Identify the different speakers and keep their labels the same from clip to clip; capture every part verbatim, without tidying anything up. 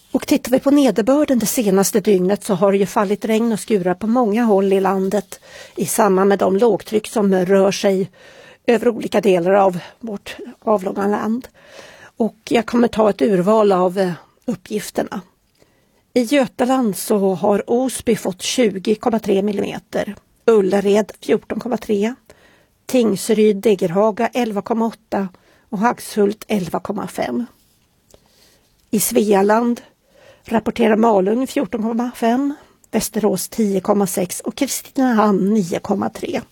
Speaker 1: Och tittar vi på nederbörden det senaste dygnet så har det ju fallit regn och skurar på många håll i landet i samband med de lågtryck som rör sig över olika delar av vårt avlånga land. Och jag kommer ta ett urval av uppgifterna. I Götaland så har Osby fått tjugo komma tre millimeter, Ullared fjorton komma tre, Tingsryd, Degerhaga elva komma åtta och Hagshult elva komma fem. I Svealand rapporterar Malung fjorton komma fem, Västerås tio komma sex och Kristinehamn nio komma tre.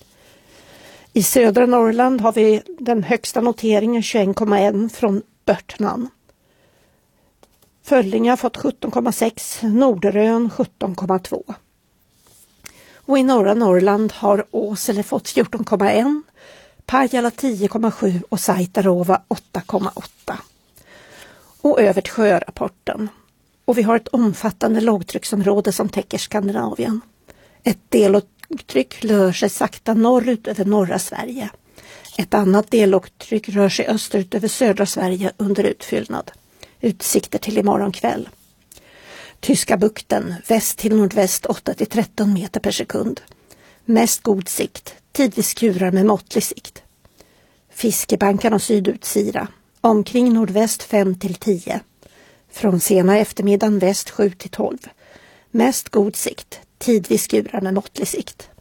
Speaker 1: I södra Norrland har vi den högsta noteringen tjugoett komma ett från Börtnan. Föllinge har fått sjutton komma sex, Norderön sjutton komma två. Och i norra Norrland har Åsele fått fjorton komma ett, Pajala tio komma sju och Saitarova åtta komma åtta. Och över till sjörapporten. Och vi har ett omfattande lågtrycksområde som täcker Skandinavien. Ett dellågtryck rör sig sakta norrut över norra Sverige. Ett annat dellågtryck rör sig österut över södra Sverige under utfyllnad. Utsikter till imorgon kväll. Tyska bukten, väst till nordväst åtta till tretton meter per sekund. Mest god sikt, tidvis skurar med måttlig sikt. Fiskebankarna sydut Sira, omkring nordväst fem till tio. Från sena eftermiddagen väst sju till tolv. Mest god sikt, tidvis skurar med måttlig sikt.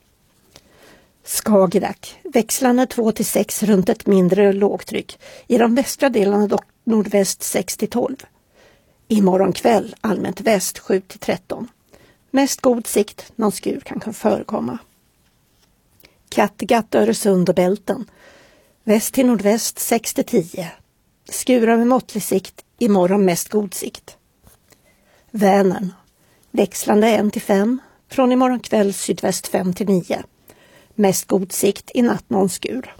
Speaker 1: Skagerrak, växlande två till sex runt ett mindre lågtryck. I de västra delarna dock nordväst sex till tolv. Imorgon kväll allmänt väst sju till tretton. Mest god sikt, någon skur kan förekomma. Kattegatt, Öresund och Bälten. Väst till nordväst sex till tio. Skurar med måttlig sikt, imorgon mest god sikt. Vänern. Växlande ett till fem. Från imorgon kväll sydväst fem till nio. Mest god sikt, i natt någon skur.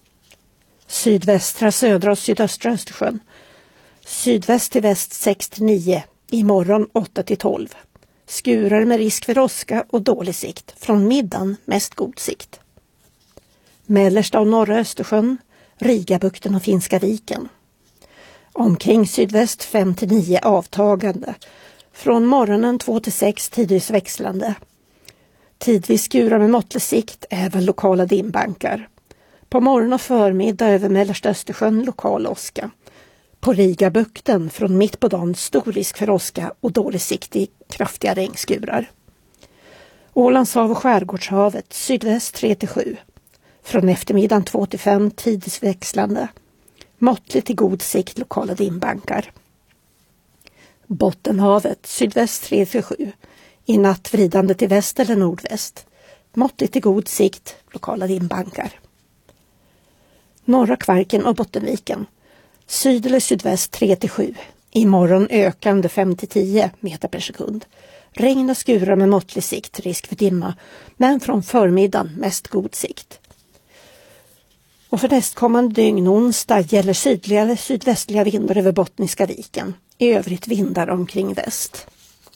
Speaker 1: Sydvästra, södra och sydöstra Östersjön. Sydväst till väst sex till nio. Imorgon åtta till tolv. Skurar med risk för åska och dålig sikt. Från middagen mest god sikt. Mellersta och norra Östersjön. Rigabukten och Finska viken. Omkring sydväst fem till nio avtagande. Från morgonen två till sex tidvis växlande. Tidvis skurar med måttlig sikt, även lokala dimbankar. På morgon och förmiddag över mellersta Östersjön lokal åska. På Rigabukten från mitt på dagen stor risk för åska och dålig sikt i kraftiga regnskurar. Ålandshav och Skärgårdshavet sydväst tre till sju. Från eftermiddagen två till fem tidvis växlande. Måttligt till god sikt lokala dimbankar. Bottenhavet sydväst tre till sju. I natt vridande till väst eller nordväst. Måttligt till god sikt lokala dimbankar. Norra Kvarken och Bottenviken. Syd eller sydväst tre till sju. Imorgon ökande fem till tio meter per sekund. Regn och skurar med måttlig sikt, risk för dimma. Men från förmiddagen mest god sikt. Och för nästkommande dygn onsdag gäller sydliga eller sydvästliga vindar över Bottniska viken. I övrigt vindar omkring väst.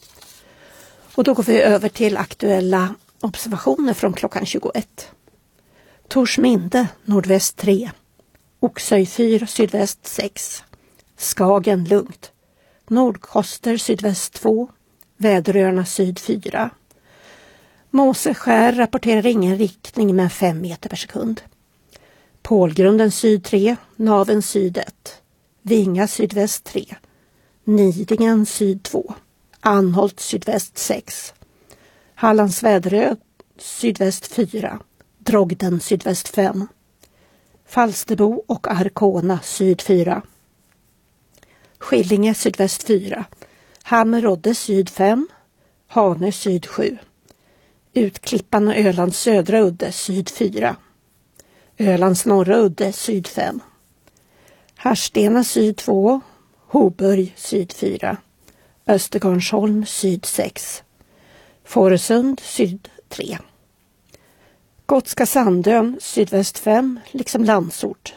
Speaker 1: Och då går vi över till aktuella observationer från klockan tjugoett. Torsminde nordväst tre. Oxöj fyra sydväst sex. Skagen lugnt. Nordkoster sydväst två. Väderöarna syd fyra. Måseskär rapporterar ingen riktning med fem meter per sekund. Pålgrunden syd tre. Naven syd ett. Vinga sydväst tre. Nidingen syd två. Anholt sydväst sex. Hallands Väderö sydväst fyra. Drogden sydväst fem. Falsterbo och Arkona syd fyra. Skillinge sydväst fyra. Hammerodde syd fem. Hane syd sju. Utklippan och Ölands södra udde syd fyra. Ölands norra udde syd fem. Harstena syd två. Hoburg syd fyra. Östergarnsholm syd sex. Fårösund syd tre. Gotska Sandön sydväst fem, liksom Landsort.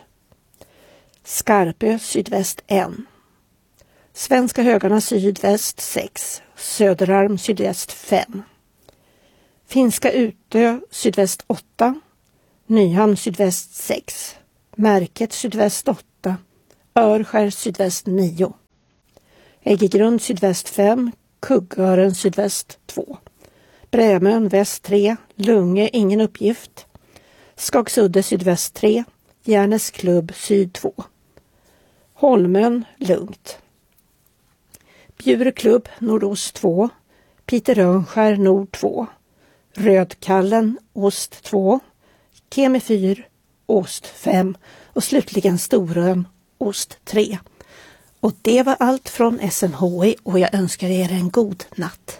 Speaker 1: Skarpö sydväst ett. Svenska Högarna sydväst sex. Söderarm sydväst fem. Finska Utö sydväst åtta. Nyhamn sydväst sex. Märket sydväst åtta. Örskär sydväst nio. Äggegrund sydväst fem, Kuggören sydväst två. Brämön väst tre, Lunge ingen uppgift. Skagsudde sydväst tre, Järnes klubb syd två. Holmön lugnt. Bjure klubb nordost två, Peter Rönnskär nord två. Rödkallen ost två, Kemi fyr ost fem och slutligen Storön ost tre. Och det var allt från S M H I och jag önskar er en god natt.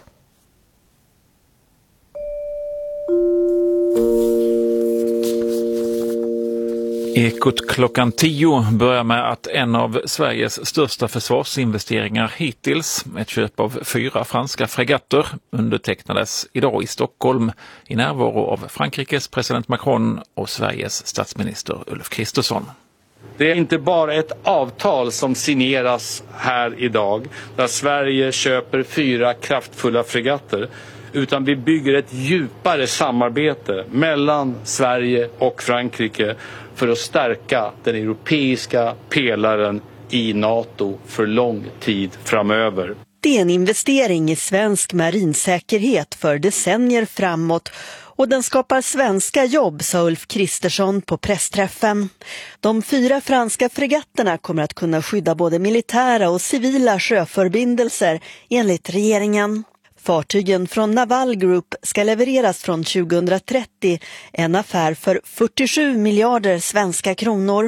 Speaker 2: Ekot klockan tio börjar med att en av Sveriges största försvarsinvesteringar hittills, ett köp av fyra franska fregatter, undertecknades idag i Stockholm i närvaro av Frankrikes president Macron och Sveriges statsminister Ulf Kristersson.
Speaker 3: Det är inte bara ett avtal som signeras här idag där Sverige köper fyra kraftfulla fregatter, utan vi bygger ett djupare samarbete mellan Sverige och Frankrike för att stärka den europeiska pelaren i NATO för lång tid framöver.
Speaker 4: Det är en investering i svensk marinsäkerhet för decennier framåt och den skapar svenska jobb, sa Ulf Kristersson på pressträffen. De fyra franska fregatterna kommer att kunna skydda både militära och civila sjöförbindelser enligt regeringen. Fartygen från Naval Group ska levereras från tjugohundratrettio, en affär för fyrtiosju miljarder svenska kronor.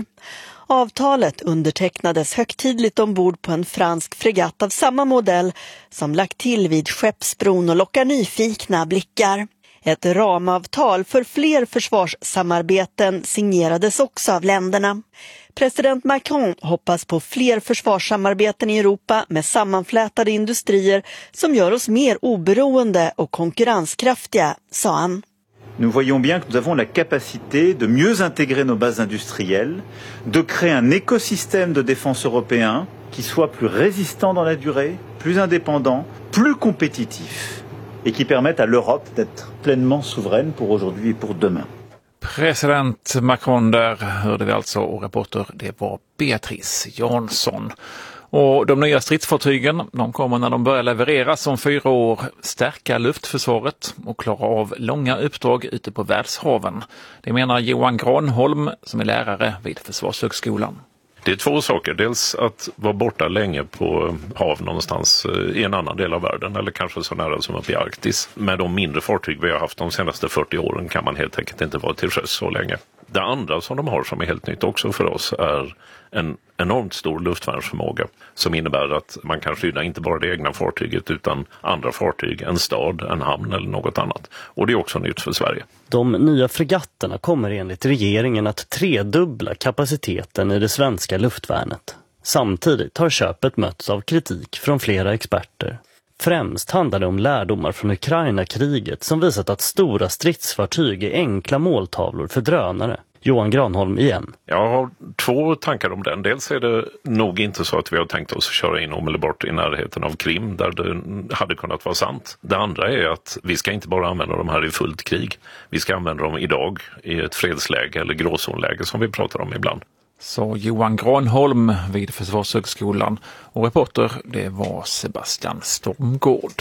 Speaker 4: Avtalet undertecknades högtidligt ombord på en fransk fregatt av samma modell som lagt till vid Skeppsbron och lockar nyfikna blickar. Ett ramavtal för fler försvarssamarbeten signerades också av länderna. President Macron hoppas på fler försvarssamarbeten i Europa med sammanflätade industrier som gör oss mer oberoende och konkurrenskraftiga, sa han.
Speaker 5: Nous voyons bien que nous avons la capacité de mieux intégrer nos bases industrielles, de créer un écosystème de défense européen qui soit plus résistant dans la durée, plus indépendant, plus compétitif et qui permette à l'Europe d'être pleinement souveraine pour aujourd'hui et pour demain.
Speaker 2: President Macron där hörde vi alltså, och reporter det var Beatrice Jansson. Och de nya stridsfartygen, de kommer när de börjar levereras om fyra år stärka luftförsvaret och klara av långa uppdrag ute på världshaven. Det menar Johan Granholm som är lärare vid Försvarshögskolan.
Speaker 6: Det är två saker. Dels att vara borta länge på hav någonstans i en annan del av världen, eller kanske så nära som uppe i Arktis. Med de mindre fartyg vi har haft de senaste fyrtio åren kan man helt enkelt inte vara till sjöss så länge. Det andra som de har som är helt nytt också för oss är en enormt stor luftvärnsförmåga som innebär att man kan skydda inte bara det egna fartyget utan andra fartyg, en stad, en hamn eller något annat. Och det är också nytt för Sverige.
Speaker 7: De nya fregatterna kommer enligt regeringen att tredubbla kapaciteten i det svenska luftvärnet. Samtidigt har köpet mötts av kritik från flera experter. Främst handlar det om lärdomar från Ukraina-kriget som visat att stora stridsfartyg är enkla måltavlor för drönare. Johan Granholm igen.
Speaker 6: Jag har två tankar om den. Dels är det nog inte så att vi har tänkt oss att köra in omedelbart i närheten av Krim där det hade kunnat vara sant. Det andra är att vi ska inte bara använda de här i fullt krig. Vi ska använda dem idag i ett fredsläge eller gråzonläge som vi pratar om ibland.
Speaker 2: Så Johan Granholm vid Försvarshögskolan, och reporter det var Sebastian Stormgård.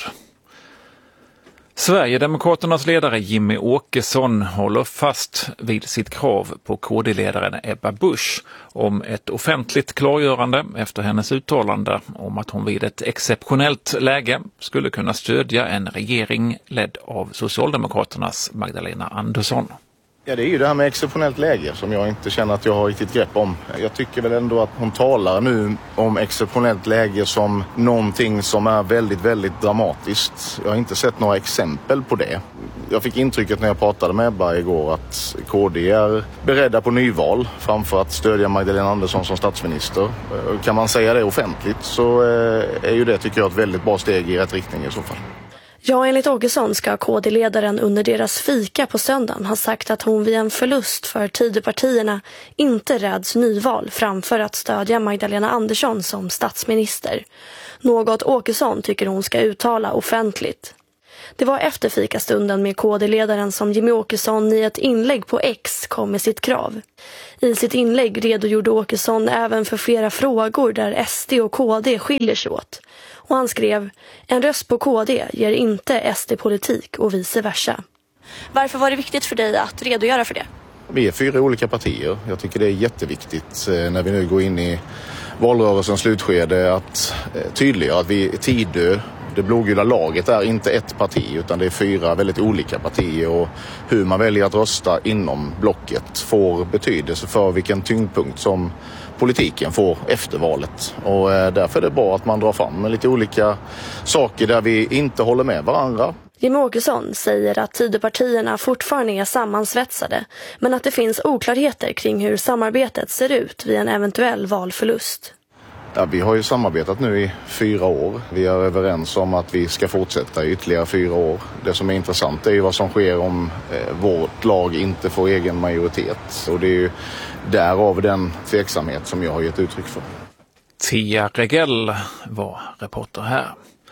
Speaker 2: Sverigedemokraternas ledare Jimmy Åkesson håller fast vid sitt krav på K D-ledaren Ebba Busch om ett offentligt klargörande efter hennes uttalande om att hon vid ett exceptionellt läge skulle kunna stödja en regering ledd av Socialdemokraternas Magdalena Andersson.
Speaker 8: Ja, det är ju det här med exceptionellt läge som jag inte känner att jag har riktigt grepp om. Jag tycker väl ändå att hon talar nu om exceptionellt läge som någonting som är väldigt, väldigt dramatiskt. Jag har inte sett några exempel på det. Jag fick intrycket när jag pratade med Ebba igår att K D är beredda på nyval framför att stödja Magdalena Andersson som statsminister. Kan man säga det offentligt så är ju det, tycker jag, ett väldigt bra steg i rätt riktning i så fall.
Speaker 9: Ja, enligt Åkesson ska K D-ledaren under deras fika på söndagen ha sagt att hon vid en förlust för Tidöpartierna inte räds nyval framför att stödja Magdalena Andersson som statsminister. Något Åkesson tycker hon ska uttala offentligt. Det var efter fikastunden med K D-ledaren som Jimmie Åkesson i ett inlägg på X kom med sitt krav. I sitt inlägg redogjorde Åkesson även för flera frågor där S D och K D skiljer sig åt. Och han skrev: en röst på K D ger inte S D-politik och vice versa. Varför var det viktigt för dig att redogöra för det?
Speaker 8: Vi är fyra olika partier. Jag tycker det är jätteviktigt när vi nu går in i valrörelsens slutskede att tydliggöra att vi är Tidö. Det blågula laget är inte ett parti utan det är fyra väldigt olika partier, och hur man väljer att rösta inom blocket får betydelse för vilken tyngdpunkt som politiken får efter valet. Och därför är det bra att man drar fram lite olika saker där vi inte håller med varandra.
Speaker 9: Jimmie Åkesson säger att Tidöpartierna fortfarande är sammansvetsade, men att det finns oklarheter kring hur samarbetet ser ut vid en eventuell valförlust.
Speaker 8: Ja, vi har ju samarbetat nu i fyra år. Vi är överens om att vi ska fortsätta i ytterligare fyra år. Det som är intressant är ju vad som sker om eh, vårt lag inte får egen majoritet. Och det är ju därav den tveksamhet som jag har gett uttryck för.
Speaker 2: Tia Regell var reporter här.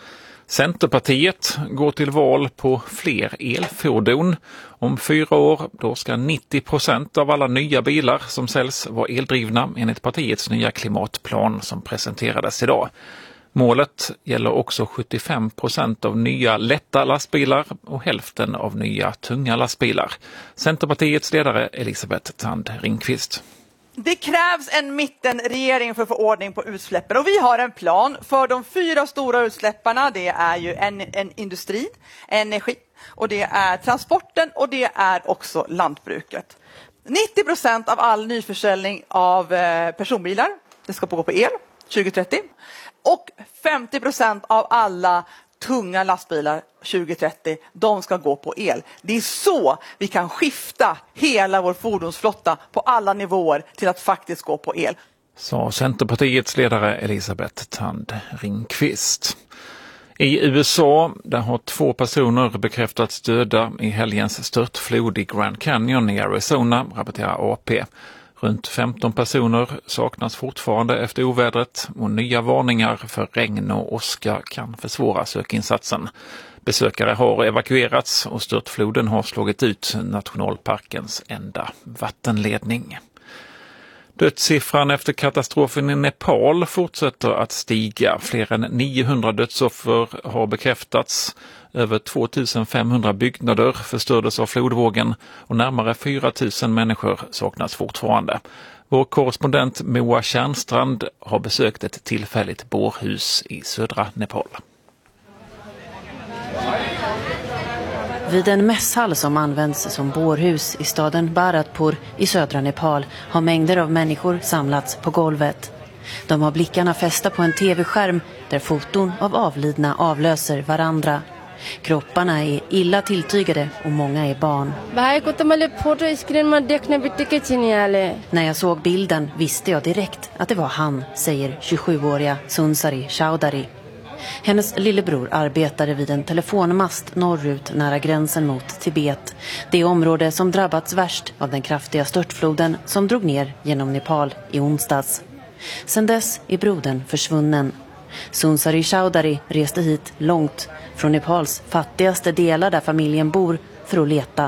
Speaker 2: Centerpartiet går till val på fler elfordon. Om fyra år då ska nittio procent av alla nya bilar som säljs vara eldrivna enligt partiets nya klimatplan som presenterades idag. Målet gäller också sjuttiofem procent av nya lätta lastbilar och hälften av nya tunga lastbilar. Centerpartiets ledare Elisabeth Thand Ringqvist.
Speaker 10: Det krävs en mittenregering för att få ordning på utsläppen, och vi har en plan för de fyra stora utsläpparna. Det är ju en, en industri, energi, och det är transporten, och det är också lantbruket. nittio procent av all nyförsäljning av eh, personbilar, det ska gå på el tjugo trettio, och femtio procent av alla tunga lastbilar tjugo trettio, de ska gå på el. Det är så vi kan skifta hela vår fordonsflotta på alla nivåer till att faktiskt gå på el.
Speaker 2: Sa Centerpartiets ledare Elisabeth Thand Ringqvist. I U S A där har två personer bekräftats döda i helgens störtflod i Grand Canyon i Arizona, rapporterar A P. Runt femton personer saknas fortfarande efter ovädret, och nya varningar för regn och åska kan försvåra sökinsatsen. Besökare har evakuerats och störtfloden har slagit ut nationalparkens enda vattenledning. Dödssiffran efter katastrofen i Nepal fortsätter att stiga. Fler än niohundra dödsoffer har bekräftats. Över tvåtusen femhundra byggnader förstördes av flodvågen och närmare fyra tusen människor saknas fortfarande. Vår korrespondent Moa Kärnstrand har besökt ett tillfälligt bårhus i södra Nepal.
Speaker 11: Vid en mässhall som används som bårhus i staden Bharatpur i södra Nepal har mängder av människor samlats på golvet. De har blickarna fästa på en tv-skärm där foton av avlidna avlöser varandra. Kropparna är illa tilltygade och många är barn. När jag såg bilden visste jag direkt att det var han, säger tjugosjuåriga Sunsari Chowdhury. Hennes lillebror arbetade vid en telefonmast norrut nära gränsen mot Tibet. Det område som drabbats värst av den kraftiga störtfloden som drog ner genom Nepal i onsdags. Sedan dess är brodern försvunnen. Sunsari Chowdhury reste hit långt från Nepals fattigaste delar där familjen bor för att leta.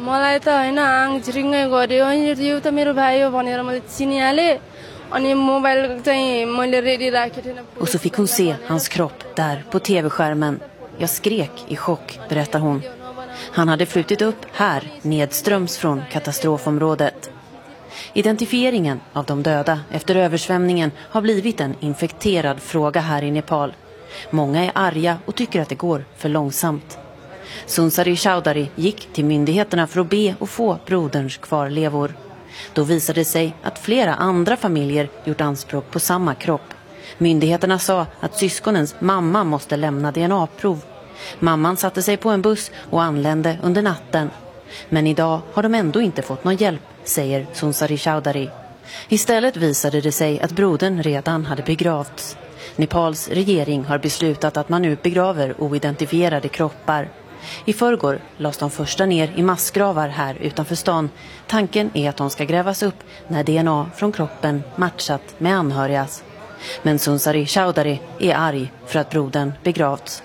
Speaker 11: Och så fick hon se hans kropp där på tv-skärmen. Jag skrek i chock, berättar hon. Han hade flutit upp här nedströms från katastrofområdet. Identifieringen av de döda efter översvämningen har blivit en infekterad fråga här i Nepal. Många är arga och tycker att det går för långsamt. Sunsari Chowdhury gick till myndigheterna för att be och få broderns kvarlevor. Då visade det sig att flera andra familjer gjort anspråk på samma kropp. Myndigheterna sa att syskonens mamma måste lämna D N A-prov. Mamman satte sig på en buss och anlände under natten. Men idag har de ändå inte fått någon hjälp, säger Sunsari Chowdhury. Istället visade det sig att brodern redan hade begravts. Nepals regering har beslutat att man nu begraver oidentifierade kroppar. I förrgår lades de första ner i massgravar här utanför stan. Tanken är att de ska grävas upp när D N A från kroppen matchat med anhörigas. Men Sunsari Chowdhury är arg för att brodern begravts.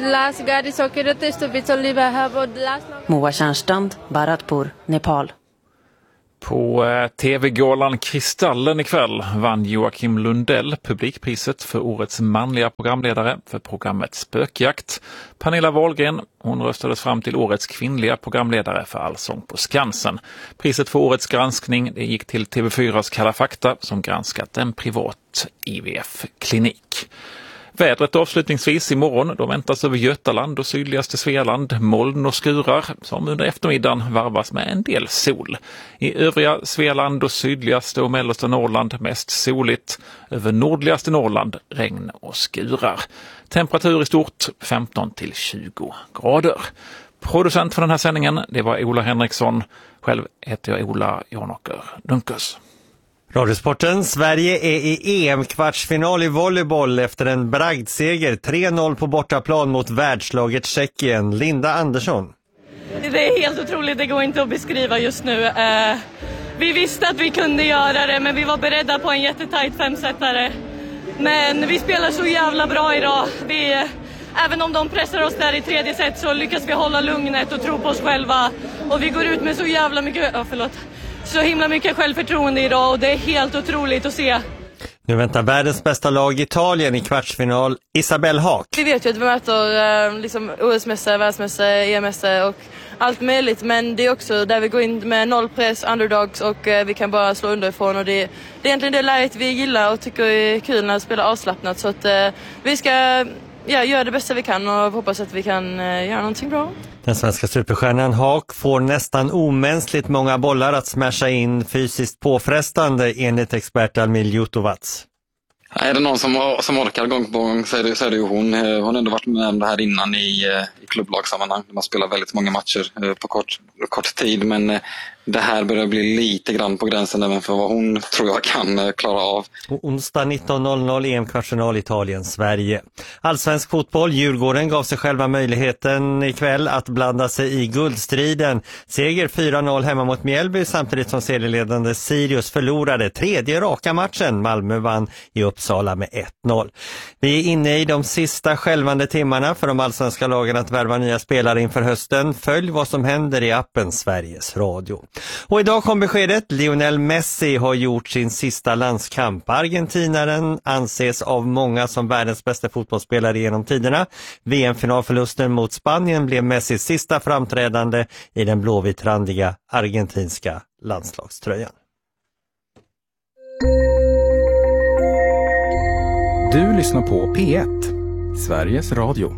Speaker 11: Moa Tjärnstrand, Bharatpur, Nepal.
Speaker 2: På T V-galan Kristallen ikväll vann Joakim Lundell publikpriset för årets manliga programledare för programmet Spökjakt. Pernilla Wahlgren, hon röstades fram till årets kvinnliga programledare för Allsång på Skansen. Priset för årets granskning det gick till T V fyras Kalla fakta som granskat en privat I V F-klinik. Vädret avslutningsvis imorgon, då väntas över Götaland och sydligaste Svealand moln och skurar som under eftermiddagen varvas med en del sol. I övriga Svealand och sydligaste och mellersta Norrland mest soligt, över nordligaste Norrland regn och skurar. Temperatur i stort femton till tjugo grader. Producent för den här sändningen det var Ola Henriksson, själv heter jag Ola Janåker Dunkers.
Speaker 12: Radiosporten, Sverige är i E M-kvartsfinal i volleyboll efter en bragdseger tre noll på bortaplan mot världslaget Tjeckien. Linda Andersson.
Speaker 13: Det är helt otroligt, det går inte att beskriva just nu. Eh, vi visste att vi kunde göra det, men vi var beredda på en jättetajt femsetare. Men vi spelar så jävla bra idag. Vi, även om de pressar oss där i tredje set så lyckas vi hålla lugnet och tro på oss själva. Och vi går ut med så jävla mycket... Oh, förlåt. Så himla mycket självförtroende idag och det är helt otroligt att se.
Speaker 12: Nu väntar världens bästa lag Italien i kvartsfinal. Isabelle Haak.
Speaker 13: Vi vet ju att vi möter eh, liksom O S-mästare, världsmästare, E M-mästare och allt möjligt. Men det är också där vi går in med nollpress, underdogs och eh, vi kan bara slå underifrån. Och det, det är egentligen det läget vi gillar och tycker är kul när vi spelar avslappnat. Så att eh, vi ska ja, göra det bästa vi kan och hoppas att vi kan eh, göra någonting bra.
Speaker 12: Den svenska superstjärnan Haak får nästan omänskligt många bollar att smasha in, fysiskt påfrestande enligt expert Almil Jutovac.
Speaker 14: Är det någon som, som orkar gång på gång så är, det, så är det ju hon. Hon har ändå varit med om det här innan i, i klubblagssammanhang. Man spelar väldigt många matcher på kort, kort tid, men det här börjar bli lite grann på gränsen även för vad hon tror jag kan klara av.
Speaker 12: Och onsdag nitton noll noll E M-kvartsfinal Italien-Sverige. Allsvensk fotboll, Djurgården gav sig själva möjligheten ikväll att blanda sig i guldstriden. Seger fyra noll hemma mot Mjällby samtidigt som serieledande Sirius förlorade tredje raka matchen. Malmö vann i Uppsala med ett noll. Vi är inne i de sista skälvande timmarna för de allsvenska lagen att värva nya spelare inför hösten. Följ vad som händer i appen Sveriges Radio. Och idag kom beskedet, Lionel Messi har gjort sin sista landskamp. Argentinaren anses av många som världens bästa fotbollsspelare genom tiderna. V M-finalförlusten mot Spanien blev Messis sista framträdande i den blåvitrandiga argentinska landslagströjan.
Speaker 15: Du lyssnar på P ett, Sveriges Radio.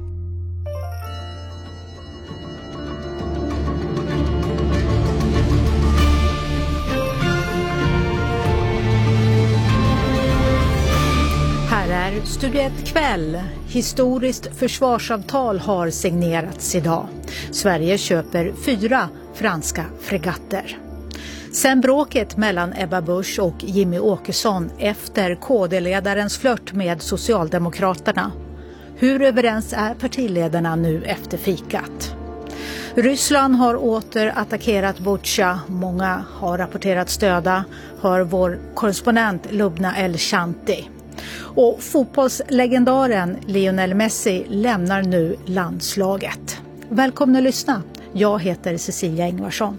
Speaker 16: Här är Studio ett kväll. Historiskt försvarsavtal har signerats idag. Sverige köper fyra franska fregatter. Sen bråket mellan Ebba Busch och Jimmy Åkesson efter K D-ledarens flört med Socialdemokraterna. Hur överens är partiledarna nu efter fikat? Ryssland har åter attackerat Bucha. Många har rapporterat stöda, hör vår korrespondent Lubna El-Shanti. Och fotbollslegendaren Lionel Messi lämnar nu landslaget. Välkomna att lyssna. Jag heter Cecilia Ingvarsson.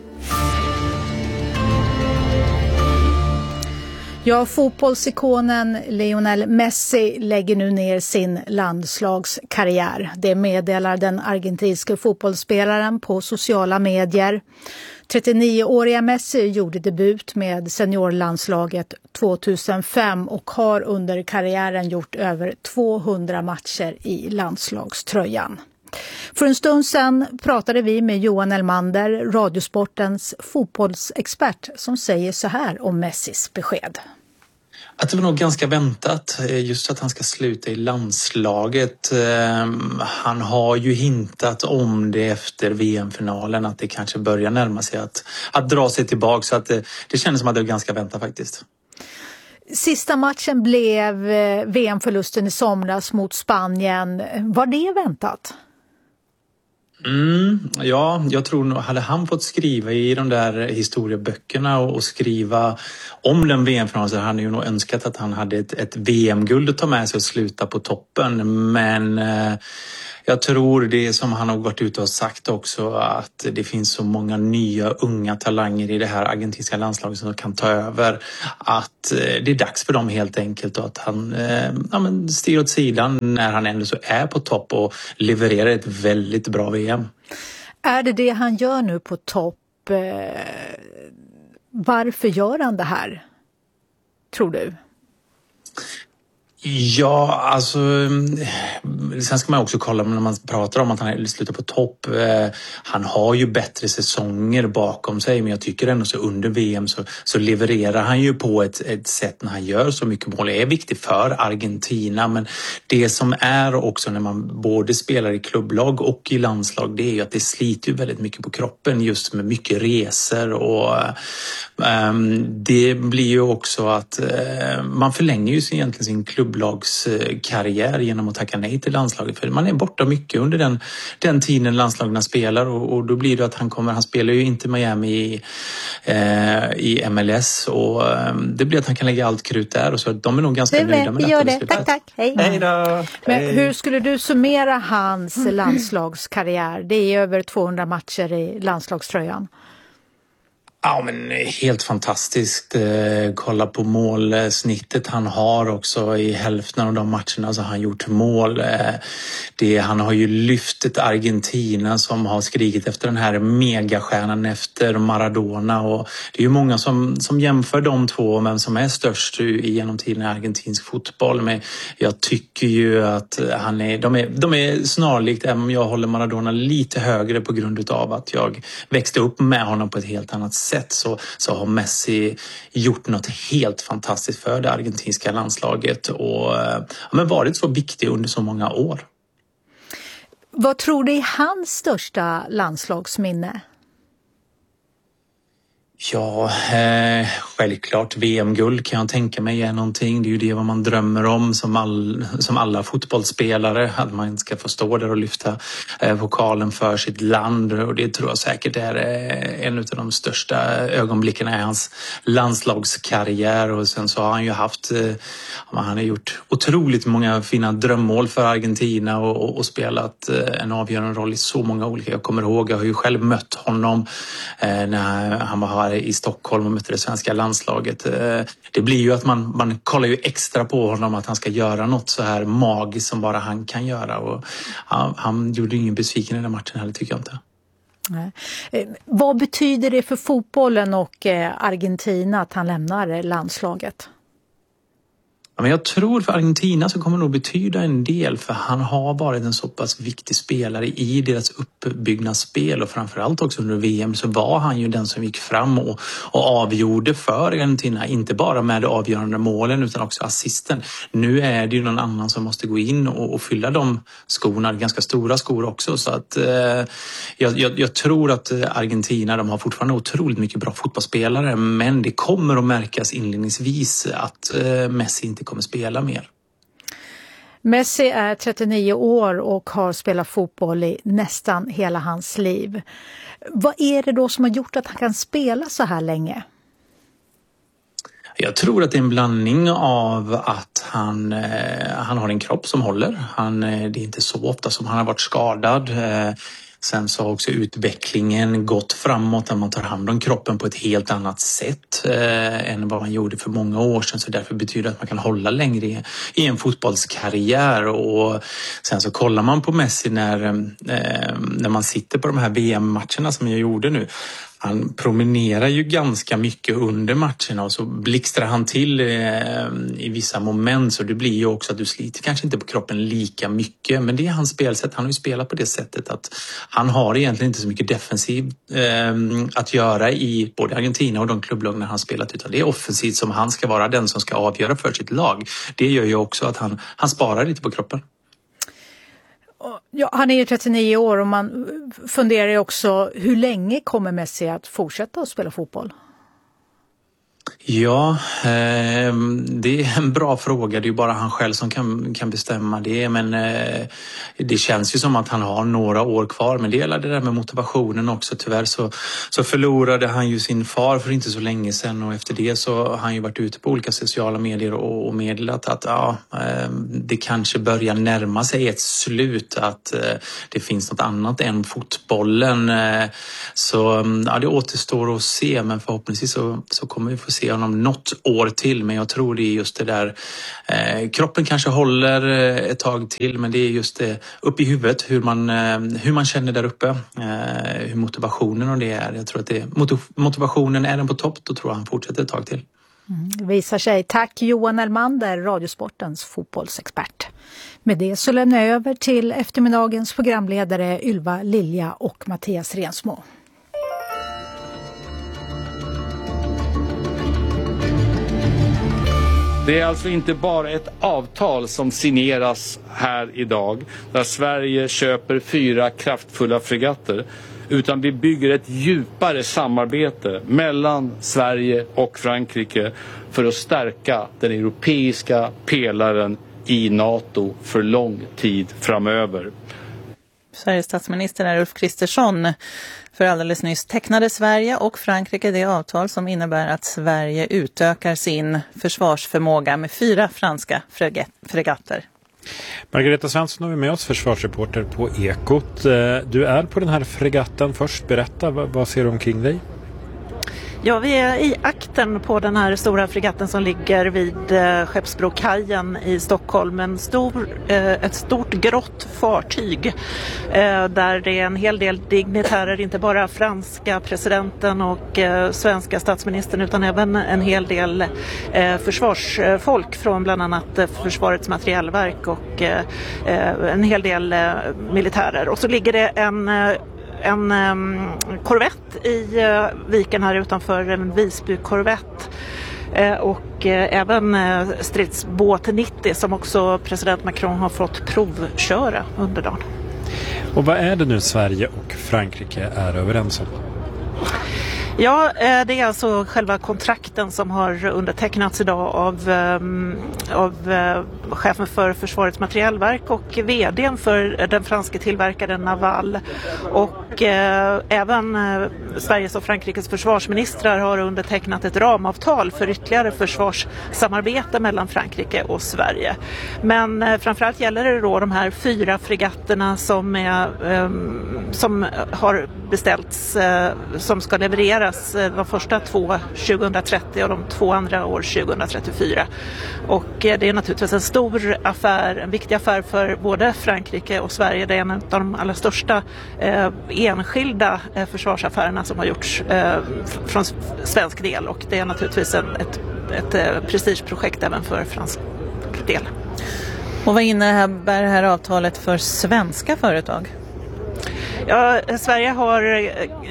Speaker 16: Ja, fotbollsikonen Lionel Messi lägger nu ner sin landslagskarriär. Det meddelar den argentinska fotbollsspelaren på sociala medier. trettionioåriga Messi gjorde debut med seniorlandslaget tvåtusenfem och har under karriären gjort över tvåhundra matcher i landslagströjan. För en stund sedan pratade vi med Johan Elmander, Radiosportens fotbollsexpert, som säger så här om Messis besked.
Speaker 17: Att det var nog ganska väntat, just att han ska sluta i landslaget. Han har ju hintat om det efter V M-finalen, att det kanske börjar närma sig att, att dra sig tillbaka. Så att det, det kändes som att det var ganska väntat faktiskt.
Speaker 16: Sista matchen blev V M-förlusten i somras mot Spanien. Var det väntat?
Speaker 17: Mm, ja, jag tror nog, hade han fått skriva i de där historieböckerna och, och skriva om den V M-finalen så hade han ju nog önskat att han hade ett, ett V M-guld att ta med sig och sluta på toppen. Men eh, jag tror det som han har gått ut och sagt också, att det finns så många nya unga talanger i det här argentinska landslaget som kan ta över, att eh, det är dags för dem helt enkelt, och att han eh, ja, men styr åt sidan när han ändå så är på topp och levererar ett väldigt bra V M.
Speaker 16: Är det det han gör nu på topp? Eh, varför gör han det här, tror du?
Speaker 17: Ja, alltså sen ska man också kolla när man pratar om att han slutar på topp. Eh, han har ju bättre säsonger bakom sig, men jag tycker ändå så under V M så, så levererar han ju på ett, ett sätt när han gör så mycket mål. Det är viktigt för Argentina, men det som är också när man både spelar i klubblag och i landslag, det är ju att det sliter ju väldigt mycket på kroppen just med mycket resor, och eh, det blir ju också att eh, man förlänger ju sin, egentligen sin klubb lagskarriär genom att tacka nej till landslaget, för man är borta mycket under den, den tiden landslagen spelar, och, och då blir det att han kommer, han spelar ju inte Miami i, eh, i M L S, och eh, det blir att han kan lägga allt krut där, och så de är nog ganska
Speaker 16: det
Speaker 17: nöjda med
Speaker 16: vi
Speaker 17: det.
Speaker 16: Gör det. Tack, tack. Hej.
Speaker 17: Hej då.
Speaker 16: Men
Speaker 17: Hej.
Speaker 16: hur skulle du summera hans landslagskarriär? Det är över tvåhundra matcher i landslagströjan.
Speaker 17: Ja, men helt fantastiskt. Kolla på målsnittet han har också. I hälften av de matcherna så har han gjort mål. Det, han har ju lyft ett Argentina som har skrikit efter den här megastjärnan efter Maradona. Och det är ju många som, som jämför de två, men som är störst genom tiden i argentinsk fotboll. Men jag tycker ju att han är, de är, de är snarlikt, även om jag håller Maradona lite högre på grund av att jag växte upp med honom på ett helt annat sätt. Så, så har Messi gjort något helt fantastiskt för det argentinska landslaget och ja, men varit så viktig under så många år.
Speaker 16: Vad tror du är hans största landslagsminne?
Speaker 17: Ja, eh, självklart V M-guld kan jag tänka mig är någonting. Det är ju det vad man drömmer om som, all, som alla fotbollsspelare. Att man ska få stå där och lyfta eh, vokalen för sitt land. Och det tror jag säkert är eh, en av de största ögonblicken i hans landslagskarriär. Och sen så har han ju haft, eh, han har gjort otroligt många fina drömmål för Argentina och, och, och spelat eh, en avgörande roll i så många olika. Jag kommer ihåg, jag har ju själv mött honom eh, när han var här i Stockholm och mötte det svenska landslaget. Det blir ju att man, man kollar ju extra på honom att han ska göra något så här magiskt som bara han kan göra. Och han, han gjorde ingen besviken i den matchen heller, tycker jag inte.
Speaker 16: Nej. Vad betyder det för fotbollen och Argentina att han lämnar landslaget?
Speaker 17: Ja, men jag tror för Argentina så kommer det nog betyda en del, för han har varit en så pass viktig spelare i deras uppbyggnadsspel, och framförallt också under V M så var han ju den som gick fram och, och avgjorde för Argentina, inte bara med de avgörande målen utan också assisten. Nu är det ju någon annan som måste gå in och, och fylla de skorna, ganska stora skor också, så att eh, jag, jag, jag tror att Argentina, de har fortfarande otroligt mycket bra fotbollsspelare, men det kommer att märkas inledningsvis att eh, Messi inte kommer spela mer.
Speaker 16: Messi är trettionio år och har spelat fotboll i nästan hela hans liv. Vad är det då som har gjort att han kan spela så här länge?
Speaker 17: Jag tror att det är en blandning av att han, eh, han har en kropp som håller. Han, eh, det är inte så ofta som han har varit skadad. Eh, Sen så har också utvecklingen gått framåt, där man tar hand om kroppen på ett helt annat sätt eh, än vad man gjorde för många år sedan. Så därför betyder det att man kan hålla längre i, i en fotbollskarriär. Och sen så kollar man på Messi när, eh, när man sitter på de här V M-matcherna som jag gjorde nu. Han promenerar ju ganska mycket under matcherna och så blixtrar han till eh, i vissa moment, så det blir ju också att du sliter kanske inte på kroppen lika mycket, men det är hans spelsätt. Han har ju spelat på det sättet att han har egentligen inte så mycket defensiv eh, att göra i både Argentina och de klubblag när han spelat, utan det är offensivt som han ska vara den som ska avgöra för sitt lag. Det gör ju också att han, han sparar lite på kroppen.
Speaker 16: Ja, han är ju trettionio år och man funderar ju också, hur länge kommer Messi att fortsätta att spela fotboll?
Speaker 17: Ja, eh, det är en bra fråga. Det är ju bara han själv som kan, kan bestämma det. Men eh, det känns ju som att han har några år kvar. Men det gäller det där med motivationen också. Tyvärr så, så förlorade han ju sin far för inte så länge sedan. Och efter det så har han ju varit ute på olika sociala medier och, och meddelat att ja, eh, det kanske börjar närma sig ett slut. Att eh, det finns något annat än fotbollen. Eh, så ja, det återstår att se. Men förhoppningsvis så, så kommer vi få se honom något år till, men jag tror det är just det där eh, kroppen kanske håller ett tag till, men det är just det upp i huvudet hur man, eh, hur man känner där uppe, eh, hur motivationen och det är. Jag tror att det, motivationen är den på topp, då tror jag han fortsätter ett tag till.
Speaker 16: Mm, det visar sig. Tack Johan Elmander, Radiosportens fotbollsexpert. Med det så lämnar jag över till eftermiddagens programledare Ylva Lilja och Mattias Rensmo.
Speaker 3: Det är alltså inte bara ett avtal som signeras här idag där Sverige köper fyra kraftfulla fregatter, utan vi bygger ett djupare samarbete mellan Sverige och Frankrike för att stärka den europeiska pelaren i NATO för lång tid framöver.
Speaker 18: Sveriges statsminister är Ulf Kristersson. För alldeles nyss tecknade Sverige och Frankrike det avtal som innebär att Sverige utökar sin försvarsförmåga med fyra franska fregatter.
Speaker 19: Margareta Svensson har vi med oss, försvarsreporter på Ekot. Du är på den här fregatten först. Berätta, vad ser du omkring dig?
Speaker 18: Ja, vi är i akten på den här stora fregatten som ligger vid eh, Skeppsbrokajen i Stockholm. En stor, eh, ett stort grått fartyg eh, där det är en hel del dignitärer, inte bara franska presidenten och eh, svenska statsministern utan även en hel del eh, försvarsfolk från bland annat eh, Försvarets materielverk och eh, en hel del eh, militärer. Och så ligger det en eh, en um, korvett i uh, viken här utanför, en Visby-korvett uh, och uh, även uh, stridsbåt nittio som också president Macron har fått provköra under dagen.
Speaker 19: Och vad är det nu Sverige och Frankrike är överens om?
Speaker 18: Ja, det är alltså själva kontrakten som har undertecknats idag av, av chefen för Försvarets materielverk och vdn för den franska tillverkaren Naval. Och eh, även eh, Sveriges och Frankrikes försvarsministrar har undertecknat ett ramavtal för ytterligare försvarssamarbete mellan Frankrike och Sverige. Men eh, framförallt gäller det då de här fyra fregatterna som, är, eh, som har beställts, eh, som ska levereras de första två tjugohundratrettio och de två andra år tjugohundratrettiofyra. Och det är naturligtvis en stor affär, en viktig affär för både Frankrike och Sverige. Det är en av de allra största eh, enskilda eh, försvarsaffärerna som har gjorts eh, från svensk del. Och det är naturligtvis en, ett, ett, ett prestigeprojekt även för fransk del. Och vad innebär det här avtalet för svenska företag?
Speaker 11: Ja, Sverige har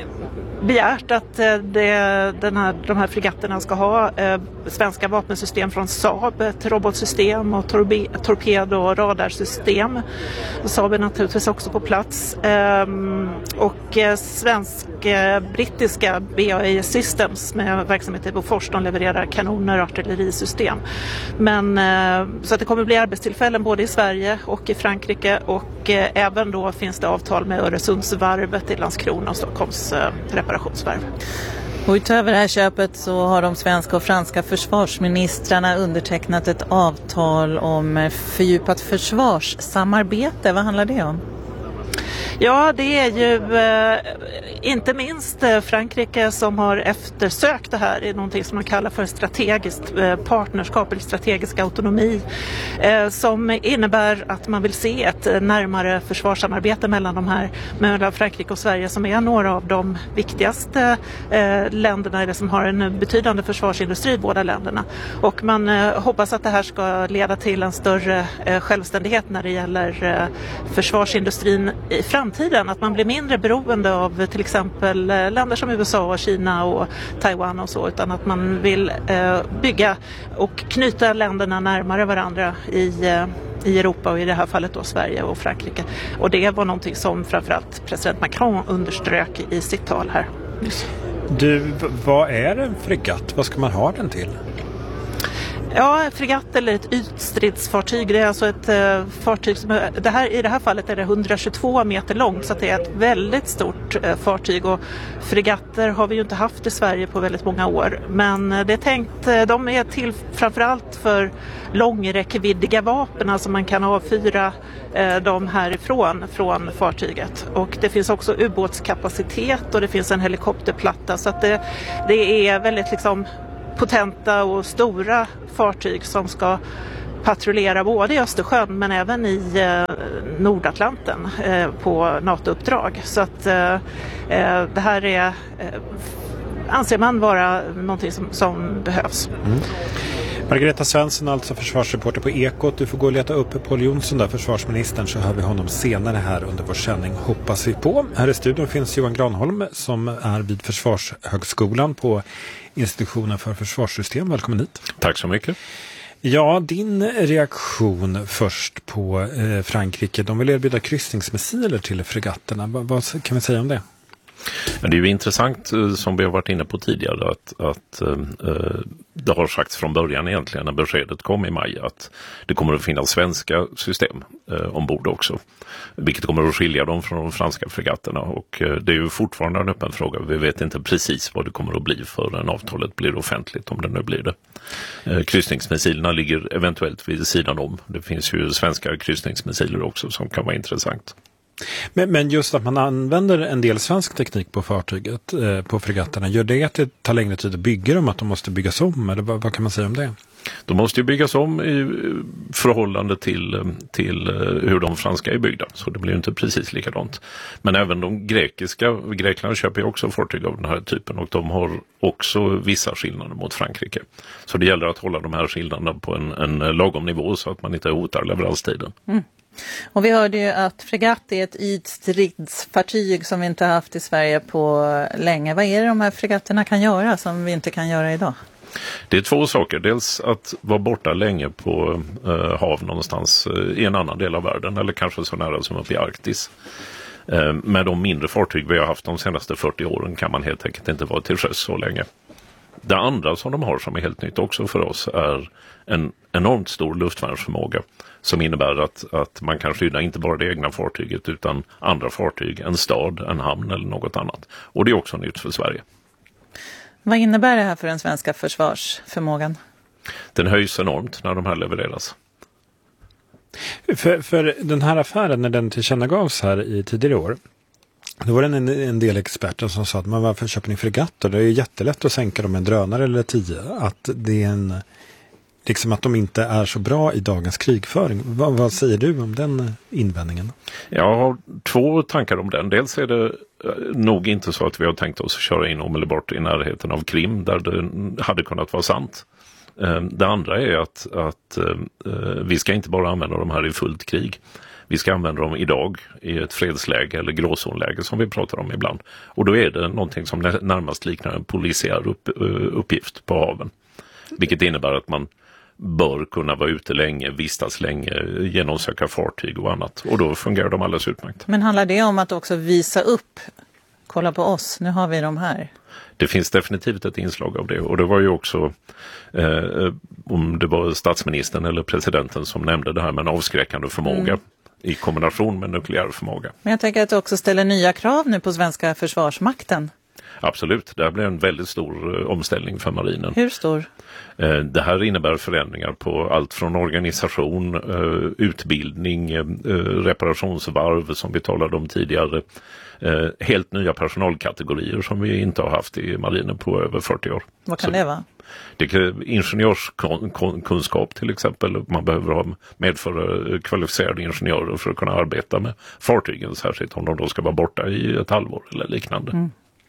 Speaker 11: begärt att det, den här, de här fregatterna ska ha eh, svenska vapensystem från Saab, ett robotsystem och torbe, torpedo- och radarsystem. Saab är naturligtvis också på plats. Eh, och eh, svensk-brittiska B A E Systems med verksamhet i Bofors, de levererar kanoner och artillerisystem. Men, eh, så att det kommer bli arbetstillfällen både i Sverige och i Frankrike, och eh, även då finns det avtal med Öresundsvarvet i Landskrona och Stockholms eh, reparationsvarv.
Speaker 18: Och utöver det här köpet så har de svenska och franska försvarsministrarna undertecknat ett avtal om fördjupat försvarssamarbete. Vad handlar det om?
Speaker 11: Ja, det är ju eh, inte minst eh, Frankrike som har eftersökt det här i någonting som man kallar för strategiskt eh, partnerskap eller strategisk autonomi eh, som innebär att man vill se ett eh, närmare försvarssamarbete mellan de här, mellan Frankrike och Sverige, som är några av de viktigaste eh, länderna eller som har en betydande försvarsindustri i båda länderna. Och man eh, hoppas att det här ska leda till en större eh, självständighet när det gäller eh, försvarsindustrin i framtiden. Att man blir mindre beroende av till exempel länder som U S A och Kina och Taiwan och så, utan att man vill eh, bygga och knyta länderna närmare varandra i, eh, i Europa, och i det här fallet då Sverige och Frankrike. Och det var någonting som framförallt president Macron underströk i sitt tal här nyss.
Speaker 19: Du, vad är en fregatt? Vad ska man ha den till?
Speaker 18: Ja, fregatt eller ett ytstridsfartyg, det är alltså ett eh, fartyg som, det här, i det här fallet är det hundratjugotvå meter långt, så att det är ett väldigt stort eh, fartyg, och fregatter har vi ju inte haft i Sverige på väldigt många år, men eh, det är tänkt, eh, de är till framförallt för långräckviddiga vapen, alltså man kan avfyra eh, dem härifrån från fartyget, och det finns också ubåtskapacitet och det finns en helikopterplatta, så att det, det är väldigt liksom potenta och stora fartyg som ska patrullera både i Östersjön men även i eh, Nordatlanten eh, på NATO-uppdrag. Så att eh, det här är, eh, anser man vara någonting som, som behövs.
Speaker 19: Mm. Margareta Svensson, alltså försvarsreporter på Ekot. Du får gå och leta upp Pål Jonsson där, försvarsministern, så hör vi honom senare här under vår sändning, hoppas vi på. Här i studion finns Johan Granholm som är vid Försvarshögskolan på Institutionen för försvarssystem. Välkommen hit.
Speaker 6: Tack så mycket.
Speaker 19: Ja, din reaktion först på eh, Frankrike. De vill erbjuda kryssningsmissiler till fregatterna. Vad, vad kan vi säga om det?
Speaker 6: Men det är ju intressant, som vi har varit inne på tidigare, att, att eh, det har sagts från början egentligen när beskedet kom i maj att det kommer att finnas svenska system eh, ombord också. Vilket kommer att skilja dem från de franska fregatterna, och eh, det är ju fortfarande en öppen fråga. Vi vet inte precis vad det kommer att bli förrän avtalet blir offentligt, om det nu blir det. Eh, kryssningsmissilerna ligger eventuellt vid sidan om. Det finns ju svenska kryssningsmissiler också som kan vara intressant.
Speaker 19: Men, men just att man använder en del svensk teknik på fartyget, eh, på fregatterna, gör det att det tar längre tid att bygga dem, att de måste byggas om, eller vad, vad kan man säga om det?
Speaker 6: De måste ju byggas om i förhållande till, till hur de franska är byggda, så det blir ju inte precis likadant. Men även de grekiska, Grekland köper ju också fartyg av den här typen, och de har också vissa skillnader mot Frankrike. Så det gäller att hålla de här skillnaderna på en, en lagom nivå så att man inte hotar leveranstiden.
Speaker 20: Mm. Och vi hörde ju att fregatt är ett ytstridsfartyg som vi inte har haft i Sverige på länge. Vad är det de här fregatterna kan göra som vi inte kan göra idag?
Speaker 6: Det är två saker. Dels att vara borta länge på eh, hav någonstans eh, i en annan del av världen, eller kanske så nära som uppe i Arktis. Eh, med de mindre fartyg vi har haft de senaste fyrtio åren kan man helt enkelt inte vara till sjöss så länge. Det andra som de har som är helt nytt också för oss är en enormt stor luftvärnsförmåga som innebär att, att man kan skydda inte bara det egna fartyget utan andra fartyg, en stad, en hamn eller något annat. Och det är också nytt för Sverige.
Speaker 20: Vad innebär det här för den svenska försvarsförmågan?
Speaker 6: Den höjs enormt när de här levereras.
Speaker 19: För, för den här affären, när den tillkännagavs här i tidigare år, då var det en, en del experter som sa att man varför köper ni fregatter? Det är ju jättelätt att sänka dem med en drönare eller tio. Att det är en, liksom att de inte är så bra i dagens krigföring. Vad, vad säger du om den invändningen?
Speaker 6: Jag har två tankar om den. Dels är det nog inte så att vi har tänkt oss att köra in omedelbart i närheten av Krim där det hade kunnat vara sant. Det andra är att, att vi ska inte bara använda de här i fullt krig. Vi ska använda dem idag i ett fredsläge eller gråzonläge som vi pratar om ibland. Och då är det någonting som närmast liknar en polisiär upp, uppgift på haven. Vilket innebär att man bör kunna vara ute länge, vistas länge, genomsöka fartyg och annat. Och då fungerar de alldeles utmärkt.
Speaker 20: Men handlar det om att också visa upp, kolla på oss, nu har vi de här?
Speaker 6: Det finns definitivt ett inslag av det, och det var ju också eh, om det var statsministern eller presidenten som nämnde det här med en avskräckande förmåga mm. i kombination med nukleär förmåga.
Speaker 20: Men jag tänker att det också ställer nya krav nu på svenska försvarsmakten.
Speaker 6: Absolut, det här blir en väldigt stor eh, omställning för marinen.
Speaker 20: Hur stor?
Speaker 6: Eh, det här innebär förändringar på allt från organisation, eh, utbildning, eh, reparationsvarv som vi talade om tidigare. Eh, helt nya personalkategorier som vi inte har haft i marinen på över fyrtio år.
Speaker 20: Vad kan
Speaker 6: Så
Speaker 20: det vara?
Speaker 6: Det kan ingenjörskunskap till exempel. Man behöver ha medföra kvalificerade ingenjörer för att kunna arbeta med fartygen, särskilt om de då ska vara borta i ett halvår eller liknande.
Speaker 20: Mm.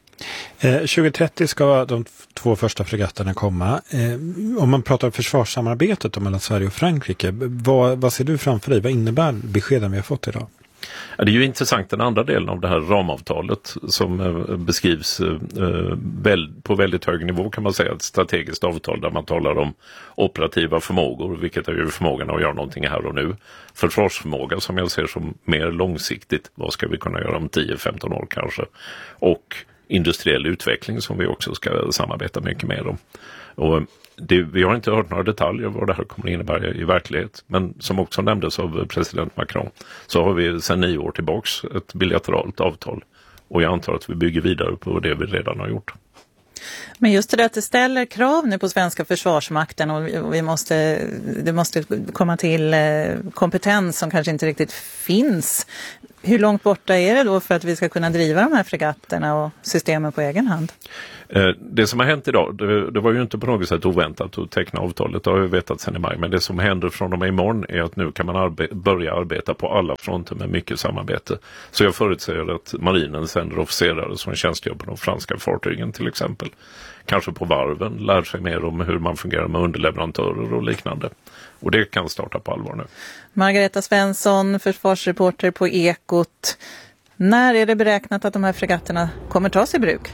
Speaker 19: Eh, tjugo trettio ska de två första fregatterna komma. Eh, om man pratar om försvarssamarbetet mellan Sverige och Frankrike, vad, vad ser du framför dig? Vad innebär beskeden vi har fått idag?
Speaker 6: Ja, det är ju intressant den andra delen av det här ramavtalet som eh, beskrivs eh, väl, på väldigt hög nivå kan man säga. Ett strategiskt avtal där man talar om operativa förmågor, vilket är ju förmågan att göra någonting här och nu. Försvarsförmåga som jag ser som mer långsiktigt, vad ska vi kunna göra om tio femton år kanske. Och industriell utveckling som vi också ska samarbeta mycket med om. Och det, vi har inte hört några detaljer vad det här kommer att innebära i verklighet. Men som också nämndes av president Macron så har vi sedan nio år tillbaks ett bilateralt avtal. Och jag antar att vi bygger vidare på det vi redan har gjort.
Speaker 20: Men just det där att det ställer krav nu på svenska försvarsmakten och vi måste, det måste komma till kompetens som kanske inte riktigt finns. Hur långt borta är det då för att vi ska kunna driva de här fregatterna och systemen på egen hand?
Speaker 6: Det som har hänt idag, det, det var ju inte på något sätt oväntat att teckna avtalet, det har vi vetat sedan i maj. Men det som händer från och med imorgon är att nu kan man arbe- börja arbeta på alla fronter med mycket samarbete. Så jag förutsäger att marinen sänder officerare som tjänstgör på de franska fartygen till exempel. Kanske på varven, lär sig mer om hur man fungerar med underleverantörer och liknande. Och det kan starta på allvar nu.
Speaker 20: Margareta Svensson, försvarsreporter på Ekot. När är det beräknat att de här fregatterna kommer tas i bruk?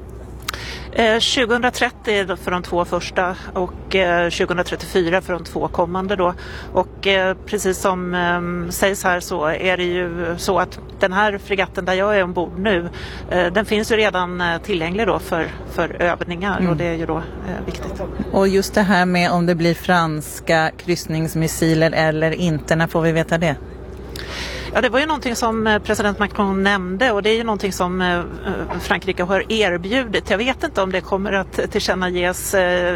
Speaker 18: tjugohundratrettio för de två första och tjugohundratrettiofyra för de två kommande då. Och precis som sägs här så är det ju så att den här fregatten där jag är ombord nu, den finns ju redan tillgänglig då för, för övningar mm. och det är ju då viktigt.
Speaker 20: Och just det här med om det blir franska kryssningsmissiler eller inte, när får vi veta det?
Speaker 18: Ja, det var ju någonting som president Macron nämnde och det är ju någonting som Frankrike har erbjudit. Jag vet inte om det kommer att tillkännages.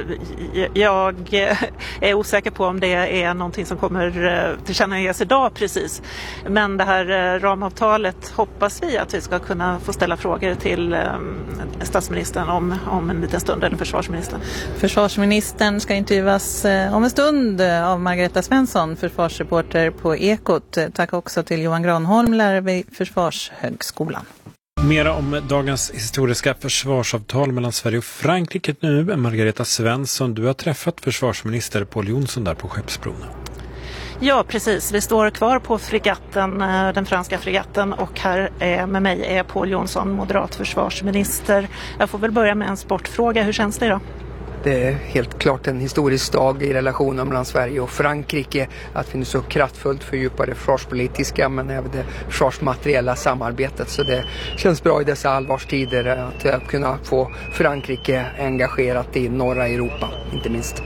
Speaker 18: Jag är osäker på om det är någonting som kommer tillkännages idag precis. Men det här ramavtalet hoppas vi att vi ska kunna få ställa frågor till statsministern om, om en liten stund, eller försvarsministern.
Speaker 20: Försvarsministern ska intervjuas om en stund av Margareta Svensson, försvarsreporter på Ekot. Tack också till Johan Granholm, lärare vid Försvarshögskolan.
Speaker 19: Mera om dagens historiska försvarsavtal mellan Sverige och Frankrike nu. Margareta Svensson, du har träffat försvarsminister Pål Jonson där på Skeppsbron.
Speaker 18: Ja, precis. Vi står kvar på fregatten, den franska fregatten, och här är, med mig är Pål Jonson, moderat försvarsminister. Jag får väl börja med en sportfråga. Hur känns det idag?
Speaker 21: Det är helt klart en historisk dag i relationen mellan Sverige och Frankrike att vi nu så kraftfullt fördjupar det försvarspolitiska men även det försvarsmateriella samarbetet. Så det känns bra i dessa allvarstider att kunna få Frankrike engagerat i norra Europa, inte minst.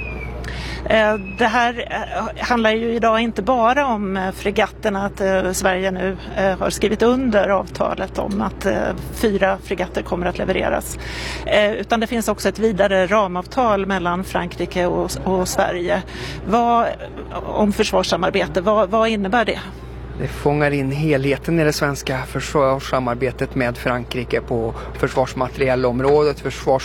Speaker 18: Det här handlar ju idag inte bara om fregatterna, att Sverige nu har skrivit under avtalet om att fyra fregatter kommer att levereras. Utan det finns också ett vidare ramavtal mellan Frankrike och, och Sverige. Vad, om försvarssamarbete, vad, vad innebär det?
Speaker 21: Det fångar in helheten i det svenska försvarssamarbetet med Frankrike på försvarsmateriellområdet,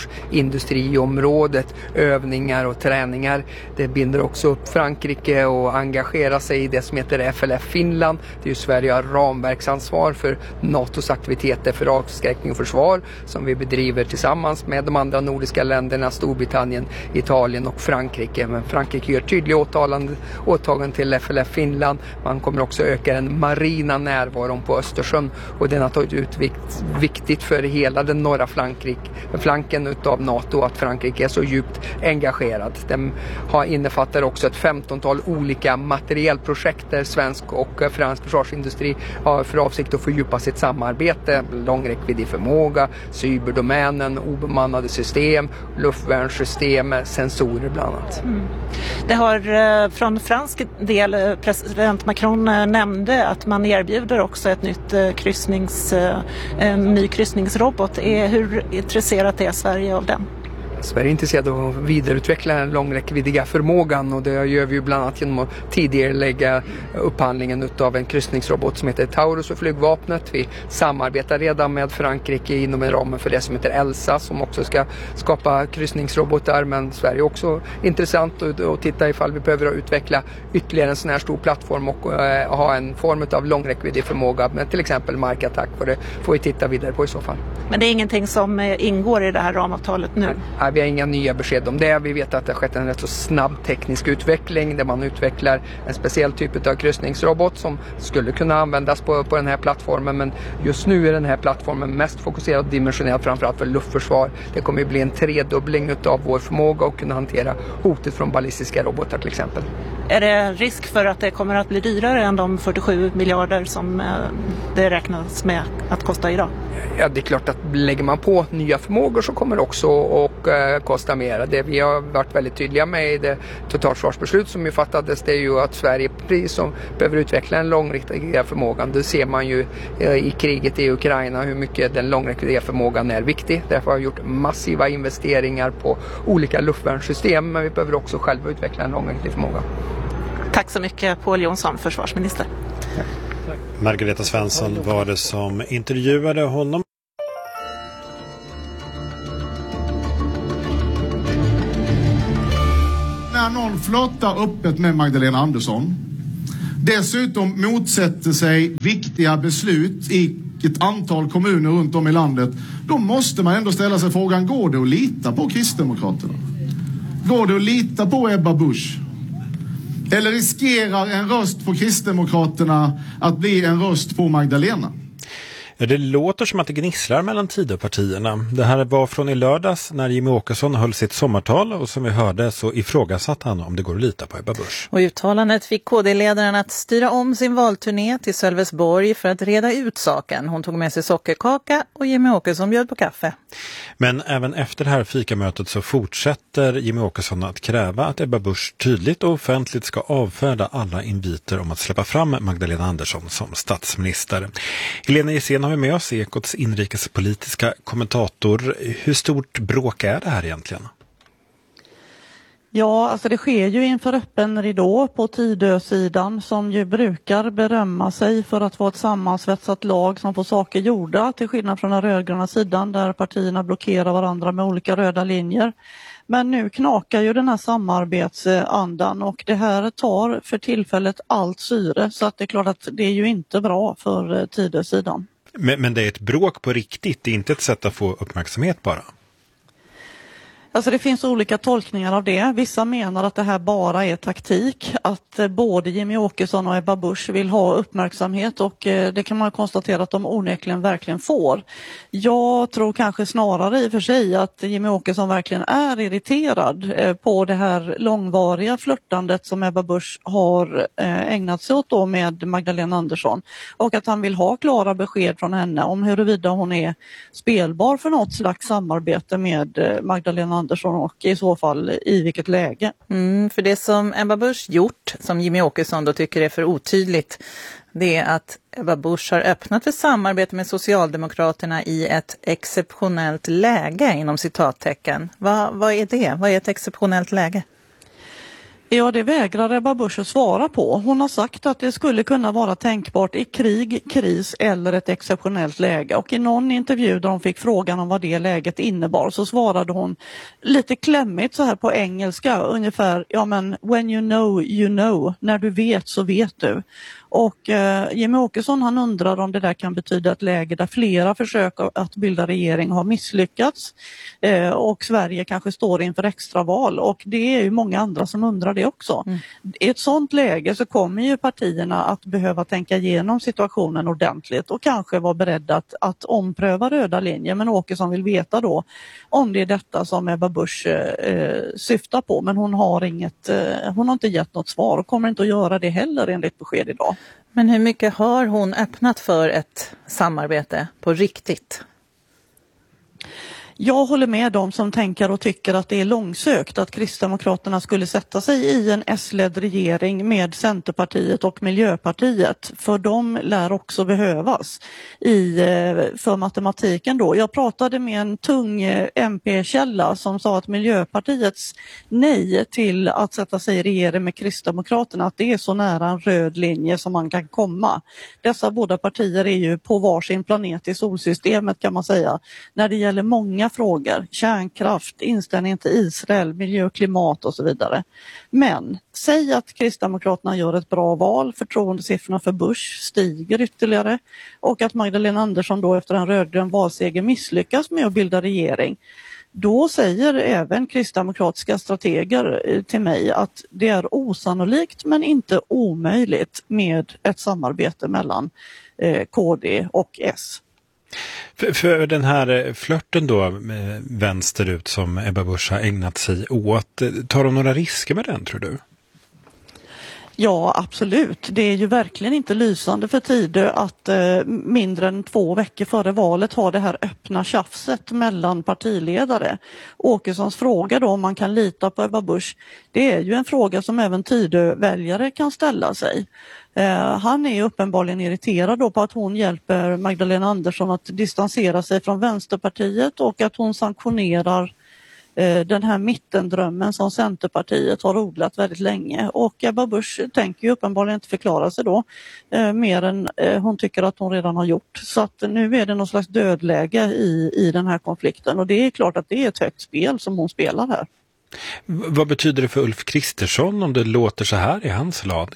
Speaker 21: försvarsindustriområdet, övningar och träningar. Det binder också upp Frankrike och engagerar sig i det som heter F L F Finland. Det är ju Sverige har ramverksansvar för NATOs aktiviteter för avskräckning och försvar som vi bedriver tillsammans med de andra nordiska länderna, Storbritannien, Italien och Frankrike. Men Frankrike gör tydliga åtaganden, åtaganden till F L F Finland. Man kommer också öka den marina närvaron på Östersjön och den har tagit ut vikt, viktigt för hela den norra Frankrike, flanken utav NATO att Frankrike är så djupt engagerad. Den har innefattar också ett femtontal olika materiellprojekt där svensk och fransk försvarsindustri har för avsikt att fördjupa sitt samarbete, långräckviddig förmåga, cyberdomänen, obemannade system, luftvärnssystem, sensorer bland annat. Mm.
Speaker 18: Det har från fransk del president Macron nämnde att man erbjuder också ett nytt kryssnings, en ny kryssningsrobot. Hur intresserat är Sverige av den?
Speaker 21: Sverige är intresserad av att vidareutveckla den långräckviddiga förmågan och det gör vi ju bland annat genom att tidigare lägga upphandlingen av en kryssningsrobot som heter Taurus och flygvapnet. Vi samarbetar redan med Frankrike inom en ramen för det som heter Elsa som också ska skapa kryssningsrobotar, men Sverige är också intressant att titta ifall vi behöver utveckla ytterligare en sån här stor plattform och uh, ha en form av långräckviddig förmåga med till exempel markattack, för det får vi titta vidare på i så fall.
Speaker 18: Men det är ingenting som ingår i det här ramavtalet nu?
Speaker 21: Nej, Vi har inga nya besked om det. Vi vet att det har skett en rätt så snabb teknisk utveckling där man utvecklar en speciell typ av kryssningsrobot som skulle kunna användas på, på den här plattformen. Men just nu är den här plattformen mest fokuserad och dimensionerad framförallt för luftförsvar. Det kommer att bli en tredubbling av vår förmåga att kunna hantera hotet från ballistiska robotar till exempel.
Speaker 18: Är det risk för att det kommer att bli dyrare än de fyrtiosju miljarder som det räknas med att kosta idag?
Speaker 21: Ja, det är klart att lägger man på nya förmågor så kommer det också att uh, kosta mer. Det vi har varit väldigt tydliga med i det totalförsvarsbeslut som ju fattades, det är ju att Sverige precis som behöver utveckla en långräckviddiga förmågan. Det ser man ju uh, i kriget i Ukraina hur mycket den långräckviddiga förmågan är viktig. Därför har vi gjort massiva investeringar på olika luftvärnssystem, men vi behöver också själva utveckla en långräckviddig förmåga.
Speaker 18: Tack så mycket Pål Jonsson, försvarsminister.
Speaker 19: Ja. Margareta Svensson var det som intervjuade honom.
Speaker 1: När någon flottar öppet med Magdalena Andersson, dessutom motsätter sig viktiga beslut i ett antal kommuner runt om i landet, då måste man ändå ställa sig frågan, går det att lita på Kristdemokraterna? Går det att lita på Ebba Busch? Eller riskerar en röst på Kristdemokraterna att bli en röst på Magdalena?
Speaker 19: Ja, det låter som att det gnisslar mellan Tidöpartierna. Det här var från i lördags när Jimmie Åkesson höll sitt sommartal, och som vi hörde så ifrågasatte han om det går att lita på Ebba Busch.
Speaker 20: Och uttalandet fick K D-ledaren att styra om sin valturné till Sölvesborg för att reda ut saken. Hon tog med sig sockerkaka och Jimmie Åkesson bjöd på kaffe.
Speaker 19: Men även efter det här fikamötet så fortsätter Jimmie Åkesson att kräva att Ebba Busch tydligt och offentligt ska avfärda alla inviter om att släppa fram Magdalena Andersson som statsminister. Helena Gissén har vi med oss, Ekots inrikespolitiska kommentator. Hur stort bråk är det här egentligen?
Speaker 22: Ja, alltså det sker ju inför öppen ridå på Tidö-sidan som ju brukar berömma sig för att vara ett sammansvetsat lag som får saker gjorda, till skillnad från den rödgröna sidan där partierna blockerar varandra med olika röda linjer. Men nu knakar ju den här samarbetsandan och det här tar för tillfället allt syre, så att det är klart att det är ju inte bra för Tidö-sidan.
Speaker 19: Men, men det är ett bråk på riktigt, det är inte ett sätt att få uppmärksamhet bara.
Speaker 22: Alltså det finns olika tolkningar av det. Vissa menar att det här bara är taktik. Att både Jimmie Åkesson och Ebba Busch vill ha uppmärksamhet, och det kan man konstatera att de onekligen verkligen får. Jag tror kanske snarare i och för sig att Jimmie Åkesson verkligen är irriterad på det här långvariga flörtandet som Ebba Busch har ägnat sig åt då med Magdalena Andersson. Och att han vill ha klara besked från henne om huruvida hon är spelbar för något slags samarbete med Magdalena Andersson. Och i så fall i vilket läge.
Speaker 20: Mm, för det som Ebba Busch gjort, som Jimmie Åkesson då tycker är för otydligt, det är att Ebba Busch har öppnat för samarbete med Socialdemokraterna i ett exceptionellt läge inom citattecken. Va, vad är det? Vad är ett exceptionellt läge?
Speaker 22: Ja, det vägrar Ebba Busch att svara på. Hon har sagt att det skulle kunna vara tänkbart i krig, kris eller ett exceptionellt läge. Och i någon intervju där hon fick frågan om vad det läget innebar så svarade hon lite klämmigt så här på engelska ungefär, ja men when you know you know, när du vet så vet du. Och eh, Jimmie Åkesson han undrar om det där kan betyda ett läge där flera försök att bilda regering har misslyckats eh, och Sverige kanske står inför extraval, och det är ju många andra som undrar det också. Mm. I ett sådant läge så kommer ju partierna att behöva tänka igenom situationen ordentligt och kanske vara beredda att, att ompröva röda linjer, men Åkesson vill veta då om det är detta som Ebba Busch eh, syftar på, men hon har inget, eh, hon har inte gett något svar och kommer inte att göra det heller enligt besked idag.
Speaker 20: Men hur mycket har hon öppnat för ett samarbete på riktigt?
Speaker 22: Jag håller med dem som tänker och tycker att det är långsökt att Kristdemokraterna skulle sätta sig i en S-ledd regering med Centerpartiet och Miljöpartiet. För de lär också behövas i, för matematiken då. Jag pratade med en tung M P-källa som sa att Miljöpartiets nej till att sätta sig i regering med Kristdemokraterna, att det är så nära en röd linje som man kan komma. Dessa båda partier är ju på varsin planet i solsystemet kan man säga. När det gäller många frågor, kärnkraft, inställning till Israel, miljö och klimat och så vidare. Men säg att Kristdemokraterna gör ett bra val, förtroendesiffrorna för Busch stiger ytterligare och att Magdalena Andersson då efter en rödgrön valseger misslyckas med att bilda regering. Då säger även kristdemokratiska strateger till mig att det är osannolikt men inte omöjligt med ett samarbete mellan K D och S.
Speaker 19: För, för den här flörten då med vänsterut som Ebba Busch har ägnat sig åt, tar de några risker med den tror du?
Speaker 22: Ja, absolut. Det är ju verkligen inte lysande för Tidö att eh, mindre än två veckor före valet ha det här öppna tjafset mellan partiledare. Åkessons fråga då om man kan lita på Ebba Busch, det är ju en fråga som även Tidö-väljare kan ställa sig. Eh, han är uppenbarligen irriterad då på att hon hjälper Magdalena Andersson att distansera sig från Vänsterpartiet och att hon sanktionerar den här mittendrömmen som Centerpartiet har odlat väldigt länge. Och Ebba Busch tänker ju uppenbarligen inte förklara sig då eh, mer än eh, hon tycker att hon redan har gjort. Så att nu är det någon slags dödläge i, i den här konflikten och det är klart att det är ett högt spel som hon spelar här.
Speaker 19: V- vad betyder det för Ulf Kristersson om det låter så här i hans lag?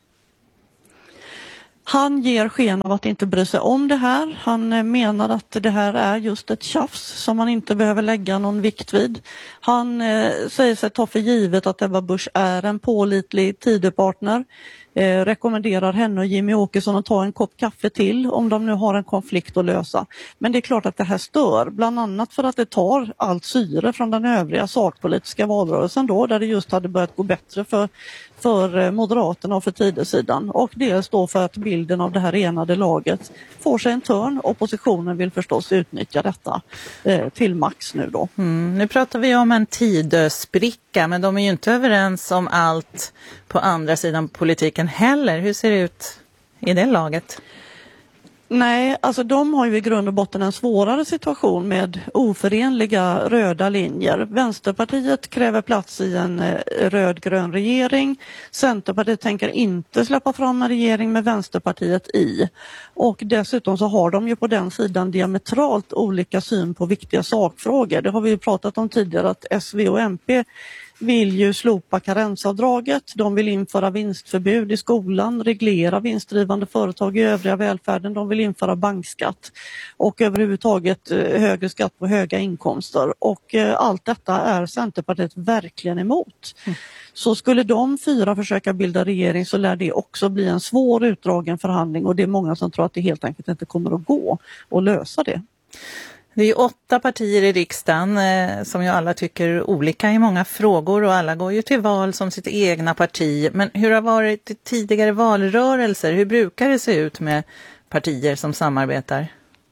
Speaker 22: Han ger sken av att inte bry sig om det här. Han menar att det här är just ett tjafs som man inte behöver lägga någon vikt vid. Han eh, säger sig ta för givet att Ebba Busch är en pålitlig Tidöpartner. Eh, rekommenderar henne och Jimmy Åkesson att ta en kopp kaffe till om de nu har en konflikt att lösa. Men det är klart att det här stör, bland annat för att det tar allt syre från den övriga sakpolitiska valrörelsen då, där det just hade börjat gå bättre för, för Moderaterna och för Tidösidan. Och dels då för att bilden av det här enade laget får sig en törn. Oppositionen vill förstås utnyttja detta eh, till max nu då.
Speaker 20: Mm, nu pratar vi om en Tidö-spricka, men de är ju inte överens om allt på andra sidan politiken heller. Hur ser det ut i det laget?
Speaker 22: Nej, alltså de har ju i grund och botten en svårare situation med oförenliga röda linjer. Vänsterpartiet kräver plats i en rödgrön regering. Centerpartiet tänker inte släppa fram en regering med Vänsterpartiet i. Och dessutom så har de ju på den sidan diametralt olika syn på viktiga sakfrågor. Det har vi ju pratat om tidigare att S V och M P vill ju slopa karensavdraget, de vill införa vinstförbud i skolan, reglera vinstdrivande företag i övriga välfärden, de vill införa bankskatt och överhuvudtaget högre skatt på höga inkomster och allt detta är Centerpartiet verkligen emot. Mm. Så skulle de fyra försöka bilda regering så lär det också bli en svår utdragen förhandling och det är många som tror att det helt enkelt inte kommer att gå att lösa det.
Speaker 20: Det är ju åtta partier i riksdagen eh, som ju alla tycker olika i många frågor och alla går ju till val som sitt egna parti. Men hur har varit i tidigare valrörelser? Hur brukar det se ut med partier som samarbetar?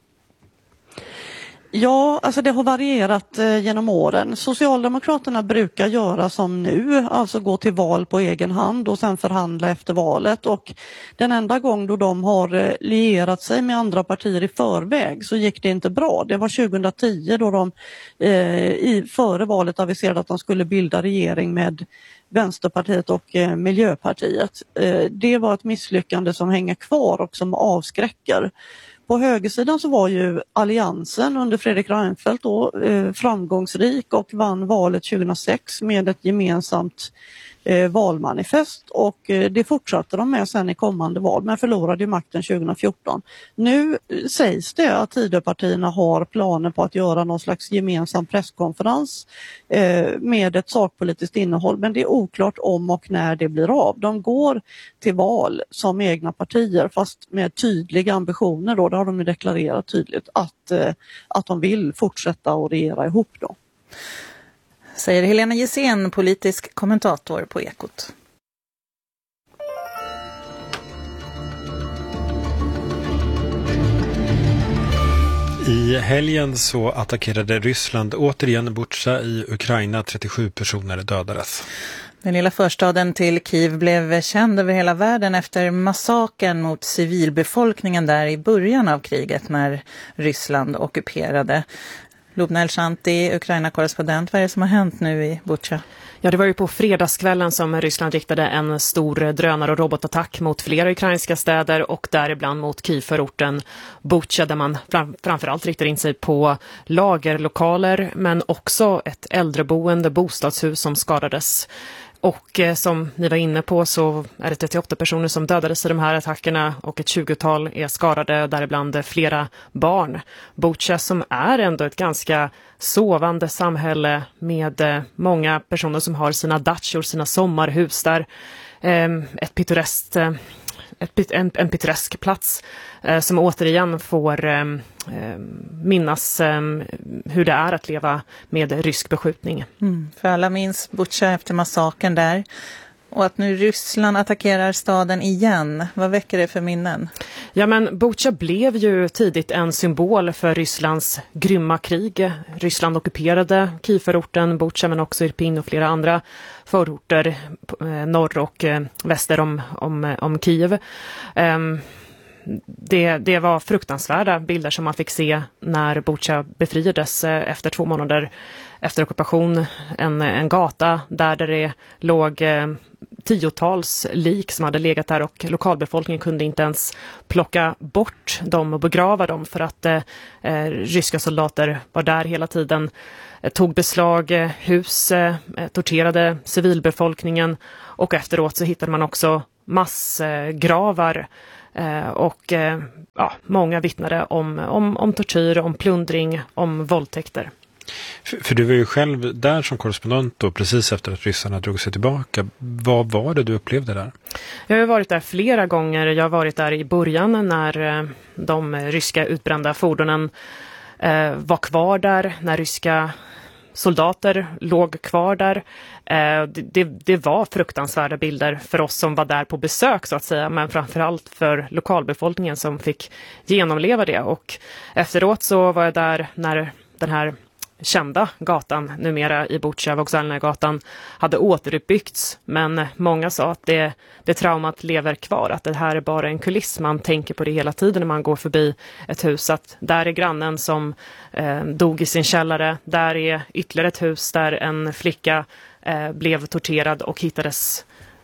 Speaker 22: Ja, alltså det har varierat eh, genom åren. Socialdemokraterna brukar göra som nu, alltså gå till val på egen hand och sen förhandla efter valet. Och den enda gång då de har eh, lierat sig med andra partier i förväg så gick det inte bra. Det var tjugohundratio då de eh, i, före valet aviserade att de skulle bilda regering med Vänsterpartiet och eh, Miljöpartiet. Eh, det var ett misslyckande som hänger kvar och som avskräcker. På högersidan så var ju alliansen under Fredrik Reinfeldt då, eh, framgångsrik och vann valet tjugohundrasex med ett gemensamt eh, valmanifest och eh, det fortsatte de med sen i kommande val men förlorade ju makten tjugohundrafjorton. Nu eh, sägs det att Tidöpartierna har planer på att göra någon slags gemensam presskonferens eh, med ett sakpolitiskt innehåll men det är oklart om och när det blir av. De går till val som egna partier fast med tydliga ambitioner då, det har de ju deklarerat tydligt att, eh, att de vill fortsätta att regera ihop då.
Speaker 20: Säger Helena Gissén, politisk kommentator på Ekot.
Speaker 19: I helgen så attackerade Ryssland återigen Bucha i Ukraina, trettiosju personer dödades.
Speaker 20: Den lilla förstaden till Kiev blev känd över hela världen efter massakern mot civilbefolkningen där i början av kriget när Ryssland ockuperade. Lubna Elshanti, Ukraina-korrespondent, vad är det som har hänt nu i Bucha?
Speaker 4: Ja, det var ju på fredagskvällen som Ryssland riktade en stor drönare- och robotattack mot flera ukrainska städer och däribland mot Kiev-förorten Bucha där man fram- framförallt riktar in sig på lagerlokaler men också ett äldreboende, bostadshus som skadades. Och eh, som ni var inne på så är det trettioåtta personer som dödades i de här attackerna och ett tjugotal är skadade, däribland flera barn. Bucha som är ändå ett ganska sovande samhälle med eh, många personer som har sina dachor, sina sommarhus där. Eh, ett pittoreskt... Eh, Ett, en, en pittoresk plats eh, som återigen får eh, minnas eh, hur det är att leva med rysk beskjutning.
Speaker 20: Mm, för alla minns Bucha efter massakern där. Och att nu Ryssland attackerar staden igen, vad väcker det för minnen?
Speaker 4: Ja, men Bucha blev ju tidigt en symbol för Rysslands grymma krig. Ryssland ockuperade Kiev-förorten Bucha men också Irpin och flera andra förorter eh, norr och eh, väster om, om, om Kiev. Um, Det, det var fruktansvärda bilder som man fick se när Bucha befriades efter två månader efter ockupation. En, en gata där det låg eh, tiotals lik som hade legat där och lokalbefolkningen kunde inte ens plocka bort dem och begrava dem för att eh, ryska soldater var där hela tiden. Eh, tog beslag eh, hus, eh, torterade civilbefolkningen och efteråt så hittade man också massgravar. Eh, och eh, ja, många vittnade om, om, om tortyr, om plundring, om våldtäkter.
Speaker 19: För, för du var ju själv där som korrespondent då, precis efter att ryssarna drog sig tillbaka. Vad var det du upplevde där?
Speaker 4: Jag har varit där flera gånger. Jag har varit där i början när eh, de ryska utbrända fordonen eh, var kvar där, när ryska soldater låg kvar där. Eh, det, det, det var fruktansvärda bilder för oss som var där på besök så att säga, men framförallt för lokalbefolkningen som fick genomleva det. Och efteråt så var jag där när den här kända gatan numera i Bucha, Vokzalna-gatan, hade återuppbyggts. Men många sa att det, det traumat lever kvar, att det här är bara en kuliss. Man tänker på det hela tiden när man går förbi ett hus, att där är grannen som eh, dog i sin källare. Där är ytterligare ett hus där en flicka eh, blev torterad och hittades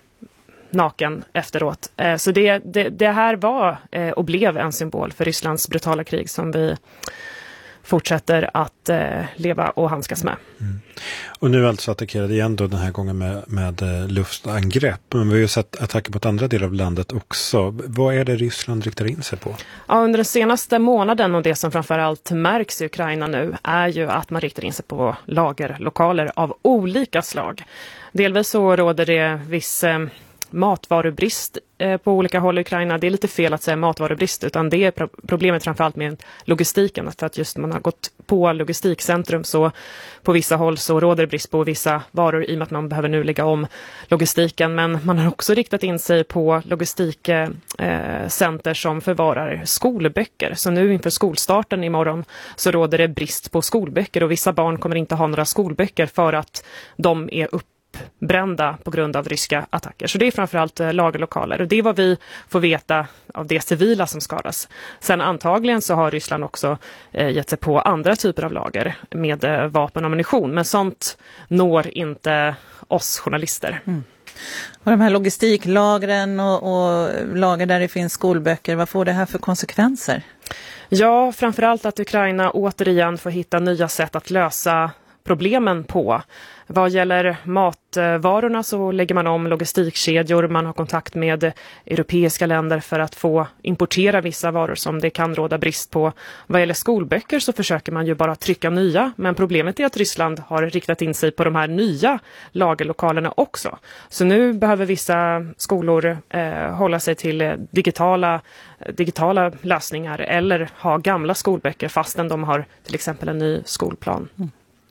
Speaker 4: naken efteråt. Eh, så det, det, det här var eh, och blev en symbol för Rysslands brutala krig som vi fortsätter att eh, leva och handskas med.
Speaker 19: Mm. Och nu alltså attackerade igen då den här gången med, med eh, luftangrepp. Men vi har ju sett attacker mot andra delar av landet också. Vad är det Ryssland riktar in sig på?
Speaker 4: Ja, under den senaste månaden och det som framförallt märks i Ukraina nu är ju att man riktar in sig på lagerlokaler av olika slag. Delvis så råder det viss eh, matvarubrist eh, på olika håll i Ukraina. Det är lite fel att säga matvarubrist, utan det är pro- problemet framförallt med logistiken. För att just man har gått på logistikcentrum, så på vissa håll så råder det brist på vissa varor i och med att man behöver nu lägga om logistiken. Men man har också riktat in sig på logistikcenter eh, som förvarar skolböcker. Så nu inför skolstarten imorgon så råder det brist på skolböcker och vissa barn kommer inte ha några skolböcker för att de är upp brända på grund av ryska attacker. Så det är framförallt eh, lagerlokaler och det är vad vi får veta av det civila som skadas. Sen antagligen så har Ryssland också eh, gett sig på andra typer av lager med eh, vapen och ammunition, men sånt når inte oss journalister.
Speaker 20: Mm. Och de här logistiklagren och, och lager där det finns skolböcker, vad får det här för konsekvenser?
Speaker 4: Ja, framförallt att Ukraina återigen får hitta nya sätt att lösa problemen på. Vad gäller matvarorna så lägger man om logistikkedjor. Man har kontakt med europeiska länder för att få importera vissa varor som det kan råda brist på. Vad gäller skolböcker så försöker man ju bara trycka nya. Men problemet är att Ryssland har riktat in sig på de här nya lagerlokalerna också. Så nu behöver vissa skolor eh, hålla sig till digitala, digitala lösningar eller ha gamla skolböcker fastän de har till exempel en ny skolplan.
Speaker 20: Mm.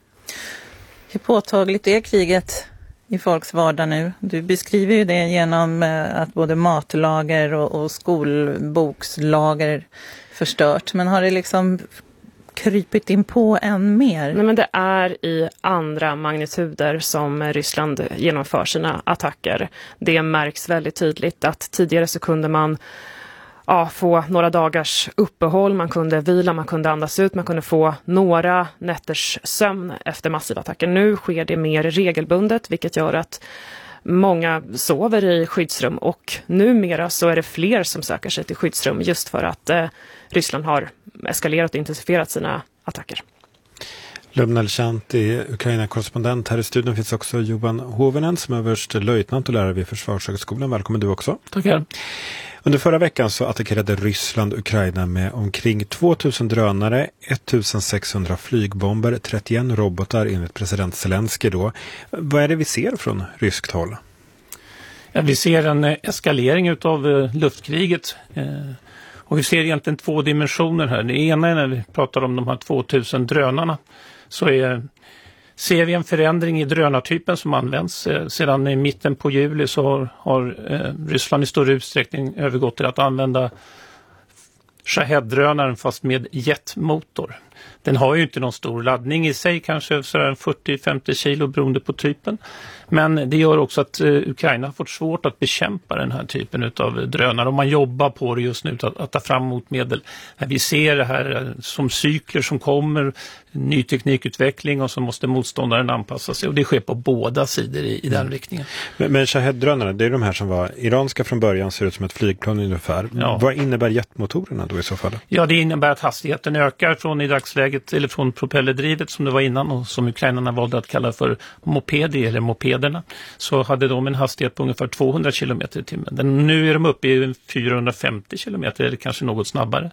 Speaker 20: Hur påtagligt är kriget i folks vardag nu? Du beskriver ju det genom att både matlager och, och skolbokslager förstört. Men har det liksom krypit in på än mer?
Speaker 4: Nej, men det är i andra magnituder som Ryssland genomför sina attacker. Det märks väldigt tydligt att tidigare så kunde man Ja, få några dagars uppehåll, man kunde vila, man kunde andas ut, man kunde få några nätters sömn efter massiva attacker. Nu sker det mer regelbundet, vilket gör att många sover i skyddsrum och numera så är det fler som söker sig till skyddsrum just för att eh, Ryssland har eskalerat och intensifierat sina attacker.
Speaker 19: Lumnel Shanti, Ukraina-korrespondent. Här i studion finns också Johan Hovenen som är överste löjtnant och lärare vid Försvarshögskolan. Välkommen du också.
Speaker 5: Tackar.
Speaker 19: Under förra veckan så attackerade Ryssland Ukraina med omkring tvåtusen drönare, ettusensexhundra flygbomber, trettioen robotar enligt president Zelensky då. Vad är det vi ser från ryskt håll?
Speaker 5: Ja, vi ser en eskalering utav eh, luftkriget. Eh, och vi ser egentligen två dimensioner här. Det ena är när vi pratar om de här tvåtusen drönarna. Så är, ser vi en förändring i drönartypen som används. Eh, sedan i mitten på juli så har, har eh, Ryssland i stor utsträckning övergått till att använda Shahed-drönaren fast med jetmotor. Den har ju inte någon stor laddning i sig, kanske fyrtio till femtio kilo beroende på typen. Men det gör också att eh, Ukraina har fått svårt att bekämpa den här typen av drönare. Och man jobbar på det just nu att, att ta fram motmedel. Vi ser det här som cykler som kommer, ny teknikutveckling och så måste motståndaren anpassa sig. Och det sker på båda sidor i, i den mm. riktningen.
Speaker 19: Men, men Shahed-drönarna, det är de här som var iranska från början, ser ut som ett flygplan ungefär. Ja. Vad innebär jetmotorerna då i så fall?
Speaker 5: Ja, det innebär att hastigheten ökar från i dagsläget, eller från propellerdrivet som det var innan och som ukrainarna valde att kalla för mopedi eller mopederna, så hade de en hastighet på ungefär tvåhundra kilometer i timmen. Den, nu är de uppe i fyrahundrafemtio kilometer eller kanske något snabbare.